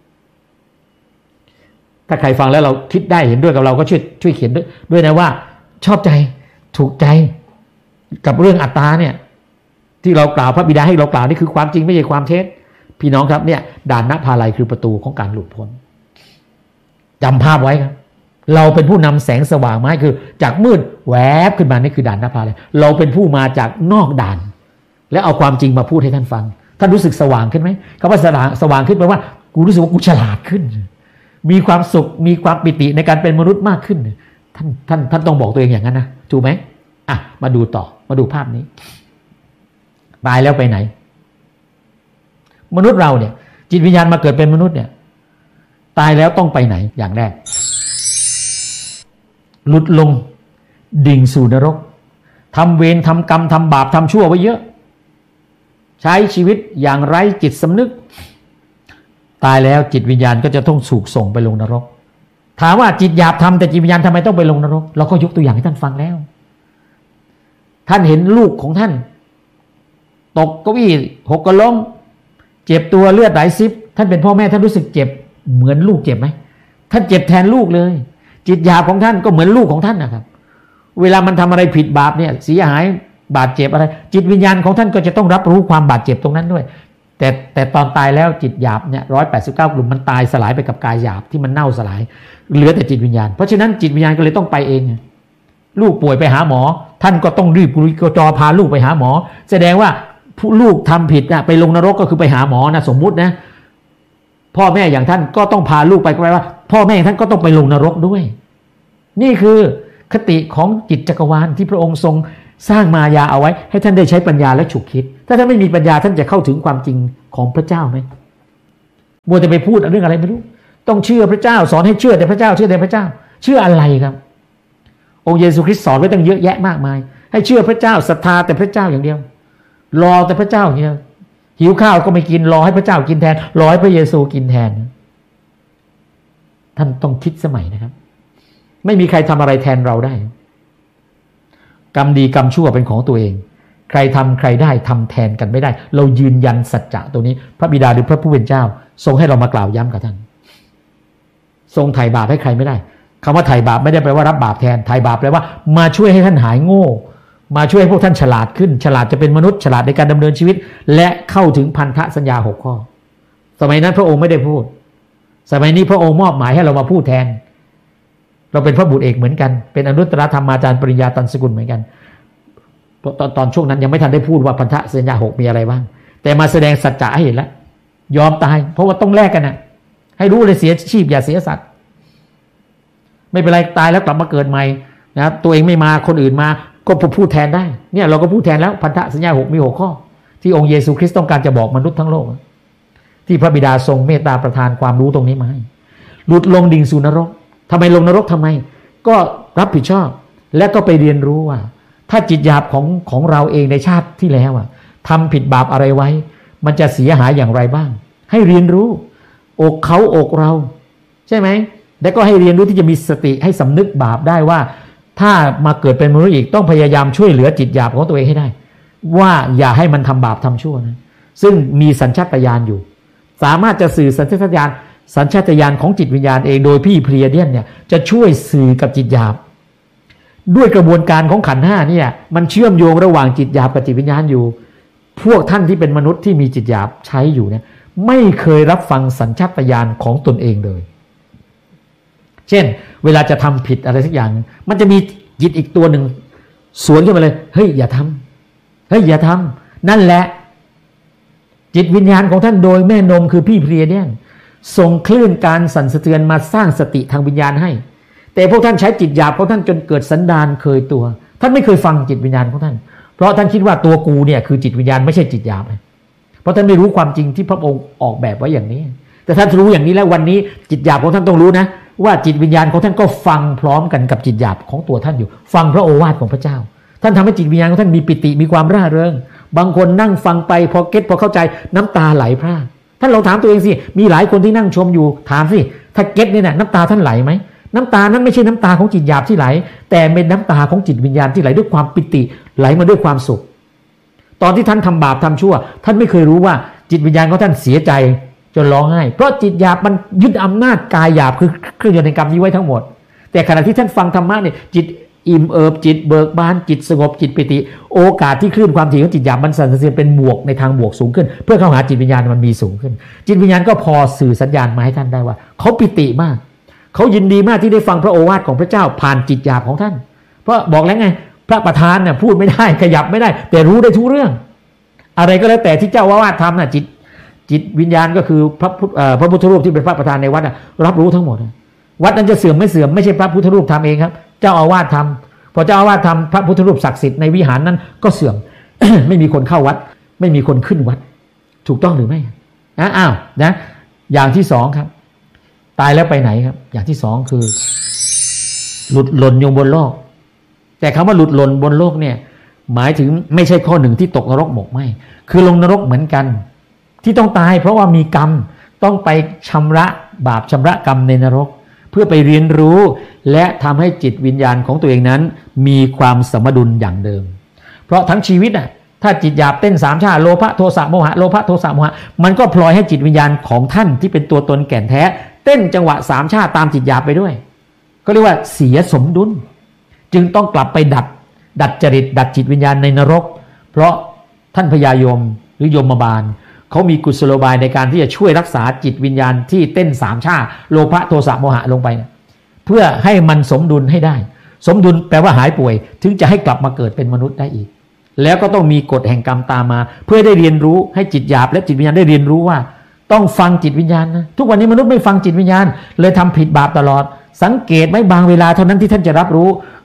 ถ้าใครฟังแล้วเราคิดได้เห็นด้วยกับเราก็ช่วยเขียนด้วยนะว่าชอบใจถูกใจกับเรื่องอัตตาเนี่ยที่เรากล่าวพระบิดาให้เรากล่าวนี่คือความจริงไม่ใช่ความเท็จพี่น้องครับเนี่ยด่านณภาลัยคือประตูของการหลุดพ้นจำภาพไว้ครับเราเป็นผู้นำแสงสว่างมาให้คือจากมืดแวบขึ้นมานี่คือด่านณภาลัยเราเป็นผู้มาจากนอกด่านแล้วเอาความจริงมาพูดให้ท่านฟังท่านรู้สึกสว่างขึ้นไหมคำว่าสว่างขึ้นแปลว่ากูรู้สึกว่ากูฉลาดขึ้นมีความสุขมีความปิติในการเป็นมนุษย์มากขึ้นท่านต้องบอกตัวเองอย่างนั้นนะถูกไหมมาดูต่อมาดูภาพนี้ตายแล้วไปไหนมนุษย์เราเนี่ยจิตวิญญาณมาเกิดเป็นมนุษย์เนี่ยตายแล้วต้องไปไหนอย่างแรกหลุดลงดิ่งสู่นรกทำเวรทำกรรมทำบาปทำชั่วไว้เยอะใช้ชีวิตอย่างไร้จิตสำนึกตายแล้วจิตวิญญาณก็จะต้องถูกส่งไปลงนรกถามว่าจิตหยาบทำแต่จิตวิญญาณทำไมต้องไปลงนรกเราก็ยกตัวอย่างให้ท่านฟังแล้วท่านเห็นลูกของท่านตกเก้าอี้หกล้มเจ็บตัวเลือดไหลซิบท่านเป็นพ่อแม่ท่านรู้สึกเจ็บเหมือนลูกเจ็บไหมท่านเจ็บแทนลูกเลยจิตหยาบของท่านก็เหมือนลูกของท่านนะครับเวลามันทำอะไรผิดบาปเนี่ยเสียหายบาดเจ็บอะไรจิตวิญญาณของท่านก็จะต้องรับรู้ความบาดเจ็บตรงนั้นด้วยแต่ตอนตายแล้วจิตหยาบเนี่ย189กลุ่มมันตายสลายไปกับกายหยาบที่มันเน่าสลายเหลือแต่จิตวิญญาณเพราะฉะนั้นจิตวิญญาณก็เลยต้องไปเองลูกป่วยไปหาหมอท่านก็ต้องรีบกระจอพาลูกไปหาหมอแสดงว่าลูกทำผิดไปลงนรกก็คือไปหาหมอนะสมมุตินะพ่อแม่อย่างท่านก็ต้องพาลูกไปแปลว่าพ่อแม่ท่านก็ต้องไปลงนรกด้วยนี่คือคติของจิตจักรวาลที่พระองค์ทรงสร้างมายาเอาไว้ให้ท่านได้ใช้ปัญญาและฉุกคิดถ้าท่านไม่มีปัญญาท่านจะเข้าถึงความจริงของพระเจ้าไหมมัวแต่ไปพูดเรื่องอะไรไม่รู้ต้องเชื่อพระเจ้าสอนให้เชื่อแต่พระเจ้าเชื่อแต่พระเจ้าเชื่ออะไรครับองค์เยซูคริสต์สอนไว้ตั้งเยอะแยะมากมายให้เชื่อพระเจ้าศรัทธาแต่พระเจ้าอย่างเดียวรอแต่พระเจ้าอย่างเดียวหิวข้าวก็ไม่กินรอให้พระเจ้ากินแทนรอให้พระเยซูกินแทนท่านต้องคิดสมัยนะครับไม่มีใครทำอะไรแทนเราได้กรรมดีกรรมชั่วเป็นของตัวเองใครทำใครได้ทำแทนกันไม่ได้เรายืนยันสัจจะตัวนี้พระบิดาหรือพระผู้เป็นเจ้าทรงให้เรามากล่าวย้ำกับท่านทรงไถ่บาปให้ใครไม่ได้คำว่าไถ่บาปไม่ได้แปลว่ารับบาปแทนไถ่บาปแปลว่ามาช่วยให้ท่านหายโง่มาช่วยให้พวกท่านฉลาดขึ้นฉลาดจะเป็นมนุษย์ฉลาดในการดำเนินชีวิตและเข้าถึงพันธสัญญา6 ข้อสมัยนั้นพระองค์ไม่ได้พูดสมัยนี้พระองค์มอบหมายให้เรามาพูดแทนเราเป็นพระบุตรเอกเหมือนกันเป็นอนุตตรธรรมาจารย์ปริญญาตันสกุลเหมือนกันตอนช่วงนั้นยังไม่ทันได้พูดว่าพันธสัญญา6มีอะไรบ้างแต่มาแสดงสัจจะให้เห็นแล้วยอมตายเพราะว่าต้องแลกกันนะให้รู้เลยเสียชีพอย่าเสียสัตว์ไม่เป็นไรตายแล้วกลับมาเกิดใหม่นะครับตัวเองไม่มาคนอื่นมาก็พูดแทนได้เนี่ยเราก็พูดแทนแล้วพันธสัญญา6มี6 ข้อที่องค์เยซูคริสต์ต้องการจะบอกมนุษย์ทั้งโลกที่พระบิดาทรงเมตตาประทานความรู้ตรงนี้มาให้หลุดลงดิ่งสู่นรกทำไมลงนรกทำไมก็รับผิดชอบและก็ไปเรียนรู้ว่าถ้าจิตหยาบของเราเองในชาติที่แล้วทำผิดบาปอะไรไว้มันจะเสียหายอย่างไรบ้างให้เรียนรู้อกเขาอกเราใช่ไหมแล้วก็ให้เรียนรู้ที่จะมีสติให้สำนึกบาปได้ว่าถ้ามาเกิดเป็นมนุษย์อีกต้องพยายามช่วยเหลือจิตหยาบของตัวเองให้ได้ว่าอย่าให้มันทำบาปทำชั่วนะซึ่งมีสัญชาตญาณอยู่สามารถจะสื่อสัญชาตญาณของจิตวิญญาณเองโดยพี่เพลียเดียนเนี่ยจะช่วยสื่อกับจิตหยาบด้วยกระบวนการของขันธ์5เนี่ยมันเชื่อมโยงระหว่างจิตหยาบกับจิตวิญญาณอยู่พวกท่านที่เป็นมนุษย์ที่มีจิตหยาบใช้อยู่เนี่ยไม่เคยรับฟังสัญชาตญาณของตนเองเลยเช่นเวลาจะทำผิดอะไรสักอย่างมันจะมีจิตอีกตัวหนึ่งสวนขึ้นมาเลยเฮ้ยอย่าทำเฮ้ยอย่าทำนั่นแหละจิตวิญญาณของท่านโดยแม่นมคือพี่เพลียเนี่ยส่งคลื่นการสั่นสะเทือนมาสร้างสติทางวิญญาณให้แต่พวกท่านใช้จิตหยาบของท่านจนเกิดสันดานเคยตัวท่านไม่เคยฟังจิตวิญญาณของท่านเพราะท่านคิดว่าตัวกูเนี่ยคือจิตวิญญาณไม่ใช่จิตหยาบเพราะท่านไม่รู้ความจริงที่พระองค์ออกแบบไว้อย่างนี้แต่ท่านรู้อย่างนี้แล้ววันนี้จิตหยาบของท่านต้องรู้นะว่าจิตวิญญาณของท่านก็ฟังพร้อมกันกับจิตหยาบของตัวท่านอยู่ฟังพระโอวาทของพระเจ้าท่านทำให้จิตวิญญาณของท่านมีปิติมีความร่าเริงบางคนนั่งฟังไปพอเข้าใจน้ำตาไหลพรากท่านลองถามตัวเองสิมีหลายคนที่นั่งชมอยู่ถามสิถ้าเก็ตเนี่ยน้ำตาท่านไหลไหมน้ำตานั้นไม่ใช่น้ำตาของจิตหยาบที่ไหลแต่เป็นน้ำตาของจิตวิญญาณที่ไหลด้วยความปิติไหลมาด้วยความสุขตอนที่ท่านทำบาปทำชั่วท่านไม่เคยรู้ว่าจิตวิญญาณของท่านเสียใจจนร้องไห้เพราะจิตหยาบมันยึดอำนาจกายหยาบคือเครื่องยนต์แห่งกรรมนี้ไว้ทั้งหมดแต่ขณะที่ท่านฟังธรรมะเนี่ยจิตอิ่มเอิบจิตเบิกบานจิตสงบจิตปิติโอกาสที่คลื่นความถี่ของจิตหยาบมันสั่นสะเทือนเป็นบวกในทางบวกสูงขึ้นเพื่อเข้าหาจิตวิญญาณมันมีสูงขึ้นจิตวิญญาณก็พอสื่อสัญญาณมาให้ท่านได้ว่าเขาปิติมากเขายินดีมากที่ได้ฟังพระโอวาทของพระเจ้าผ่านจิตหยาบของท่านเพราะบอกแล้วไงพระประธานเนี่ยพูดไม่ได้ขยับไม่ได้แต่รู้ได้ทุกเรื่องอะไรก็แล้วแต่ที่เจ้าอาวาสทำน่ะจิตวิญญาณก็คือพระพุทธรูปที่เป็นพระประธานในวัดรับรู้ทั้งหมดวัดนั้นจะเสื่อมไม่เสื่อมไม่ใช่พระพุทธรูปทำเองครับเจ้าอาวาสทำพอเจ้าอาวาสทำพระพุทธรูปศักดิ์สิทธิ์ในวิหารนั้นก็เสื่อม ไม่มีคนเข้าวัดไม่มีคนขึ้นวัดถูกต้องหรือไม่อ้าวนะอย่างที่สองครับตายแล้วไปไหนครับอย่างที่สองคือหลุดหล่นอยู่บนโลกแต่คำว่าหลุดหล่นบนโลกเนี่ยหมายถึงไม่ใช่ข้อหนึ่งที่ตกนรกหมกไหมคือลงนรกเหมือนกันที่ต้องตายเพราะว่ามีกรรมต้องไปชำระบาปชำระกรรมในนรกเพื่อไปเรียนรู้และทำให้จิตวิญญาณของตัวเองนั้นมีความสมดุลอย่างเดิมเพราะทั้งชีวิตถ้าจิตหยาบเต้น3 ชาติโลภะโทสะโมหะโลภะโทสะโมหะมันก็พลอยให้จิตวิญญาณของท่านที่เป็นตัวตนแก่นแท้เต้นจังหวะ3 ชาติตามจิตหยาบไปด้วยก็เรียกว่าเสียสมดุลจึงต้องกลับไปดัดจริตดัดจิตวิญญาณในนรกเพราะท่านพญายมหรือยมบาลเขามีกุศโลบายในการที่จะช่วยรักษาจิตวิญญาณที่เต้น3 ชาติโลภะโทสะโมหะลงไปเพื่อให้มันสมดุลให้ได้สมดุลแปลว่าหายป่วยถึงจะให้กลับมาเกิดเป็นมนุษย์ได้อีกแล้วก็ต้องมีกฎแห่งกรรมตามมาเพื่อได้เรียนรู้ให้จิตหยาบและจิตวิญญาณได้เรียนรู้ว่าต้องฟังจิตวิญญาณนะทุกวันนี้มนุษย์ไม่ฟังจิตวิญญาณเลยทำผิดบาปตลอดสังเกตไหมบางเวลาเท่านั้นที่ท่านจะรับรู้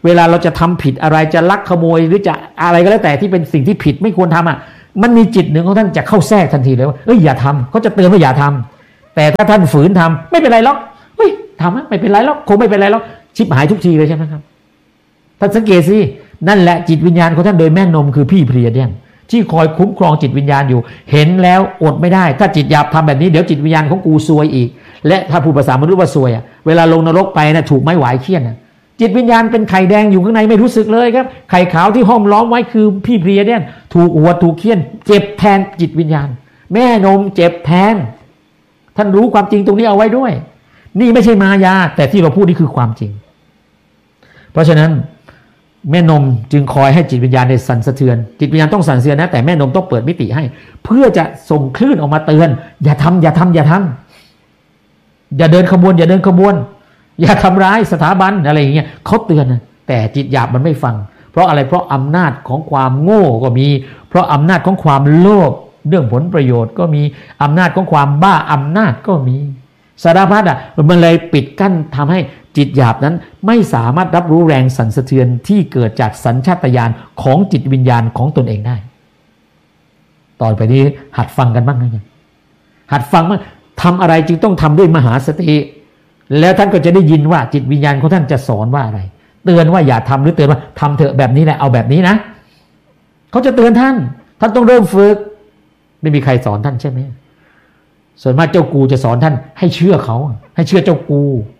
เวลาเราจะทำผิดอะไรจะลักขโมยหรือจะอะไรก็แล้วแต่ที่เป็นสิ่งที่ผิดไม่ควรทำมันมีจิตหนึ่งของท่านจะเข้าแทรกทันทีเลยว่าอย่าทำเขาจะเตือนว่าอย่าทำแต่ถ้าท่านฝืนทำไม่เป็นไรหรอกทำไม่เป็นไรหรอกคงไม่เป็นไรหรอกชิบหายทุกทีเลยใช่ไหมครับท่านสังเกตสินั่นแหละจิตวิญญาณของท่านโดยแม่นมคือพี่เพลียเนี่ยที่คอยคุ้มครองจิตวิญญาณอยู่เห็นแล้วอดไม่ได้ถ้าจิตหยาบทำแบบนี้เดี๋ยวจิตวิญญาณของกูซวยอีกและถ้าพูดภาษามนุษย์ว่าซวยเวลาลงนรกไปถูกไม้หวายเฆี่ยนจิตวิญญาณเป็นไข่แดงอยู่ข้างในไม่รู้สึกเลยครับไข่ขาวที่ห้อมล้อมไว้คือพี่เพลียเนี่ยถูกหัวถูกเฆี่ยนเจ็บแทนจิตวิญญาณแม่นมเจ็บแทนท่านรู้ความจริงตรงนี้เอาไว้ด้วยนี่ไม่ใช่มายาแต่ที่เราพูดนี่คือความจริงเพราะฉะนั้นแม่นมจึงคอยให้จิตวิญญาณในสั่นสะเทือนจิตวิญญาณต้องสั่นสะเทือนนะแต่แม่นมต้องเปิดมิติให้เพื่อจะส่งคลื่นออกมาเตือนอย่าทำอย่าเดินขบวนอย่าทำร้ายสถาบันอะไรอย่างเงี้ยเขาเตือนนะแต่จิตหยาบมันไม่ฟังเพราะอะไรเพราะอำนาจของความโง่ก็มีเพราะอำนาจของความโลภเรื่องผลประโยชน์ก็มีอำนาจของความบ้าอำนาจก็มีสารพัดมันเลยปิดกั้นทำให้จิตหยาบนั้นไม่สามารถรับรู้แรงสั่นสะเทือนที่เกิดจากสัญชาตญาณของจิตวิญญาณของตนเองได้ต่อไปนี้หัดฟังกันบ้างนะหัดฟังว่าทำอะไรจึงต้องทำด้วยมหาสติแล้วท่านก็จะได้ยินว่าจิตวิญญาณของท่านจะสอนว่าอะไรเตือนว่าอย่าทำหรือเตือนว่าทำเถอะแบบนี้แหละเอาแบบนี้นะเขาจะเตือนท่านต้องเริ่มฝึกไม่มีใครสอนท่านใช่ไหมส่วนมากเจ้ากูจะสอนท่านให้เชื่อเขาให้เชื่อเจ้ากู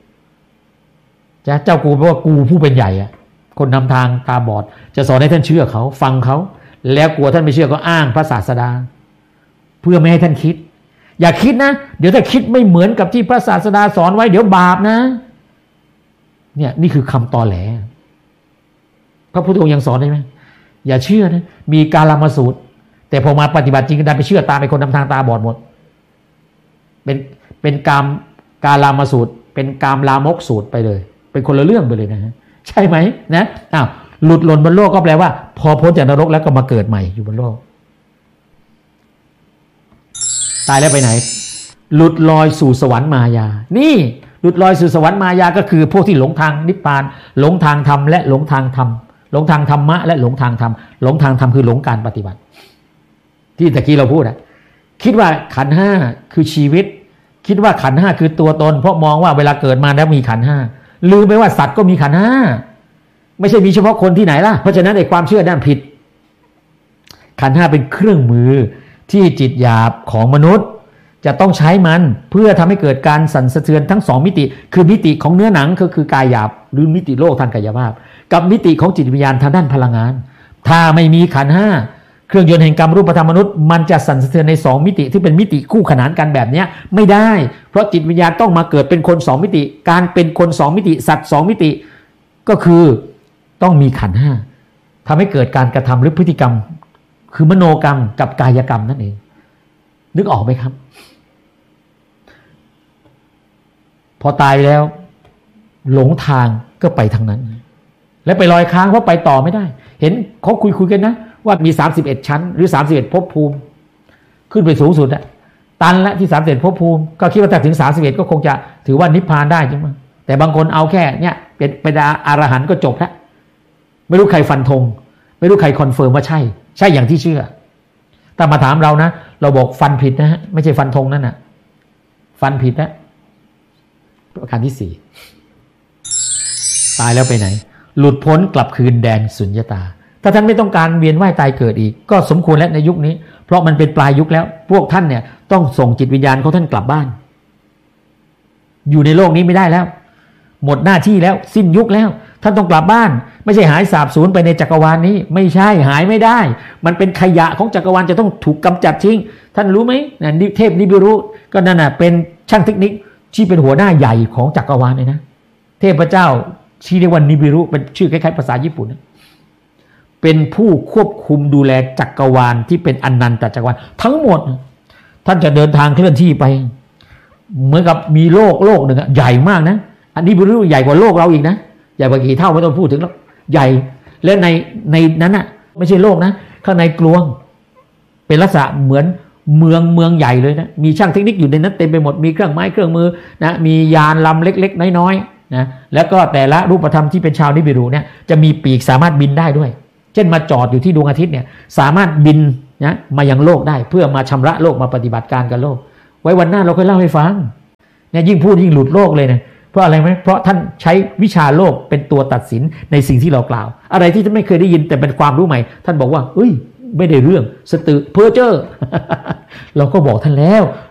เจ้ากูแปลว่ากูผู้เป็นใหญ่คนนำทางตาบอดจะสอนให้ท่านเชื่อเขาฟังเขาแล้วกลัวท่านไม่เชื่อก็อ้างพระศาสดาเพื่อไม่ให้ท่านคิดอย่าคิดนะเดี๋ยวถ้าคิดไม่เหมือนกับที่พระศาสดาสอนไว้เดี๋ยวบาปนะเนี่ยนี่คือคำตอแหลพระพุทธองค์ยังสอนได้ไหมอย่าเชื่อนะมีกาลามสูตรแต่พอมาปฏิบัติจริงก็ดันไปเชื่อตามไปคนนำทางตาบอดหมดเป็นกาลามสูตรเป็นกามลามกสูตรไปเลยเป็นคนละเรื่องไปเลยนะฮะใช่ไหมนะหลุดหล่นบนโลกก็แปลว่าพอพ้นจากนรกแล้วก็มาเกิดใหม่อยู่บนโลกตายแล้วไปไหนหลุดลอยสู่สวรรค์มายานี่หลุดลอยสู่สวรรค์มายาก็คือพวกที่หลงทางนิพพานหลงทางธรรมและหลงทางธรรมหลงทางธรรมะและหลงทางธรรมหลงทางธรรมคือหลงการปฏิบัติที่ตะกี้เราพูดคิดว่าขันธ์ห้าคือชีวิตคิดว่าขันธ์ห้าคือตัวตนเพราะมองว่าเวลาเกิดมาแล้วมีขันธ์ห้าลืมไปว่าสัตว์ก็มีขันธ์ห้าไม่ใช่มีเฉพาะคนที่ไหนล่ะเพราะฉะนั้นไอ้ความเชื่อด้านผิดขันธ์ห้าเป็นเครื่องมือที่จิตหยาบของมนุษย์จะต้องใช้มันเพื่อทำให้เกิดการสั่นสะเทือนทั้งสองมิติคือมิติของเนื้อหนังก็คือกายหยาบหรือมิติโลกทางกายภาพกับมิติของจิตวิญญาณทางด้านพลังงานถ้าไม่มีขันธ์ห้าเครื่องยนต์แห่งกรรมรูปธรรมมนุษย์มันจะสั่นสะเทือนในสองมิติที่เป็นมิติคู่ขนานกันแบบนี้ไม่ได้เพราะจิตวิญญาณต้องมาเกิดเป็นคนสองมิติการเป็นคนสองมิติสัตว์สองมิติก็คือต้องมีขันธ์ห้าทำให้เกิดการกระทำหรือพฤติกรรมคือมโนกรรมกับกายกรรมนั่นเองนึกออกไหมครับพอตายแล้วหลงทางก็ไปทางนั้นและไปลอยค้างเพราะไปต่อไม่ได้เห็นเขาคุยกันนะว่ามี31ชั้นหรือ31ภพภูมิขึ้นไปสูงสุดตันละที่31ภพภูมิก็คิดว่าถ้าถึง31ก็คงจะถือว่านิพพานได้ใช่ไหมแต่บางคนเอาแค่เนี่ยเป็นอรหันต์ก็จบแล้วไม่รู้ใครฟันธงไม่รู้ใครคอนเฟิร์มว่าใช่อย่างที่เชื่อถ้ามาถามเรานะเราบอกฟันผิดนะฮะไม่ใช่ฟันธงนั่นน่ะฟันผิดนะประการที่4ตายแล้วไปไหนหลุดพ้นกลับคืนแดนสุญญตาถ้าท่านไม่ต้องการเวียนว่ายตายเกิดอีกก็สมควรแล้วในยุคนี้เพราะมันเป็นปลายยุคแล้วพวกท่านเนี่ยต้องส่งจิตวิญญาณของท่านกลับบ้านอยู่ในโลกนี้ไม่ได้แล้วหมดหน้าที่แล้วสิ้นยุคแล้วท่านต้องกลับบ้านไม่ใช่หายสาบสูญไปในจักรวาลนี้ไม่ใช่หายไม่ได้มันเป็นขยะของจักรวาลจะต้องถูกกำจัดทิ้งท่านรู้ไหมเทพนิบิรุก็นั่นน่ะเป็นช่างเทคนิคที่เป็นหัวหน้าใหญ่ของจักรวาลเลยนะเทพเจ้าชื่อเรียกว่านิบิรุเป็นชื่อคล้ายๆภาษาญี่ปุ่นเป็นผู้ควบคุมดูแลจักรวาลที่เป็นอนันตจักรวาลทั้งหมดท่านจะเดินทางเคลื่อนที่ไปเหมือนกับมีโลกหนึ่งใหญ่มากนะอันนี้เป็นเรื่องใหญ่กว่าโลกเราอีกนะใหญ่กว่ากี่เท่าไม่ต้องพูดถึงแล้วใหญ่และในนั้นน่ะไม่ใช่โลกนะข้างในกลวงเป็นลักษณะเหมือนเมืองใหญ่เลยนะมีช่างเทคนิคอยู่ในนั้นเต็มไปหมดมีเครื่องไม้เครื่องมือนะมียานลำเล็กๆน้อยนะแล้วก็แต่ละรูปธรรมที่เป็นชาวนิบิรูเนี่ยจะมีปีกสามารถบินได้ด้วยเช่นมาจอดอยู่ที่ดวงอาทิตย์เนี่ยสามารถบินนะมายังโลกได้เพื่อมาชำระโลกมาปฏิบัติการกับโลกไว้วันหน้าเราค่อยเล่าให้ฟังเนี่ยยิ่งพูดยิ่งหลุดโลกเลยนะเพราะอะไรไหมเพราะท่านใช้วิชาโลกเป็นตัวตัดสินในสิ่งที่เรากล่าวอะไรที่ท่านไม่เคยได้ยินแต่เป็นความรู้ใหม่ท่านบอกว่าเอ้ยไม่ได้เรื่องสตือเพ้อเจ้อ เราก็บอกท่านแล้ว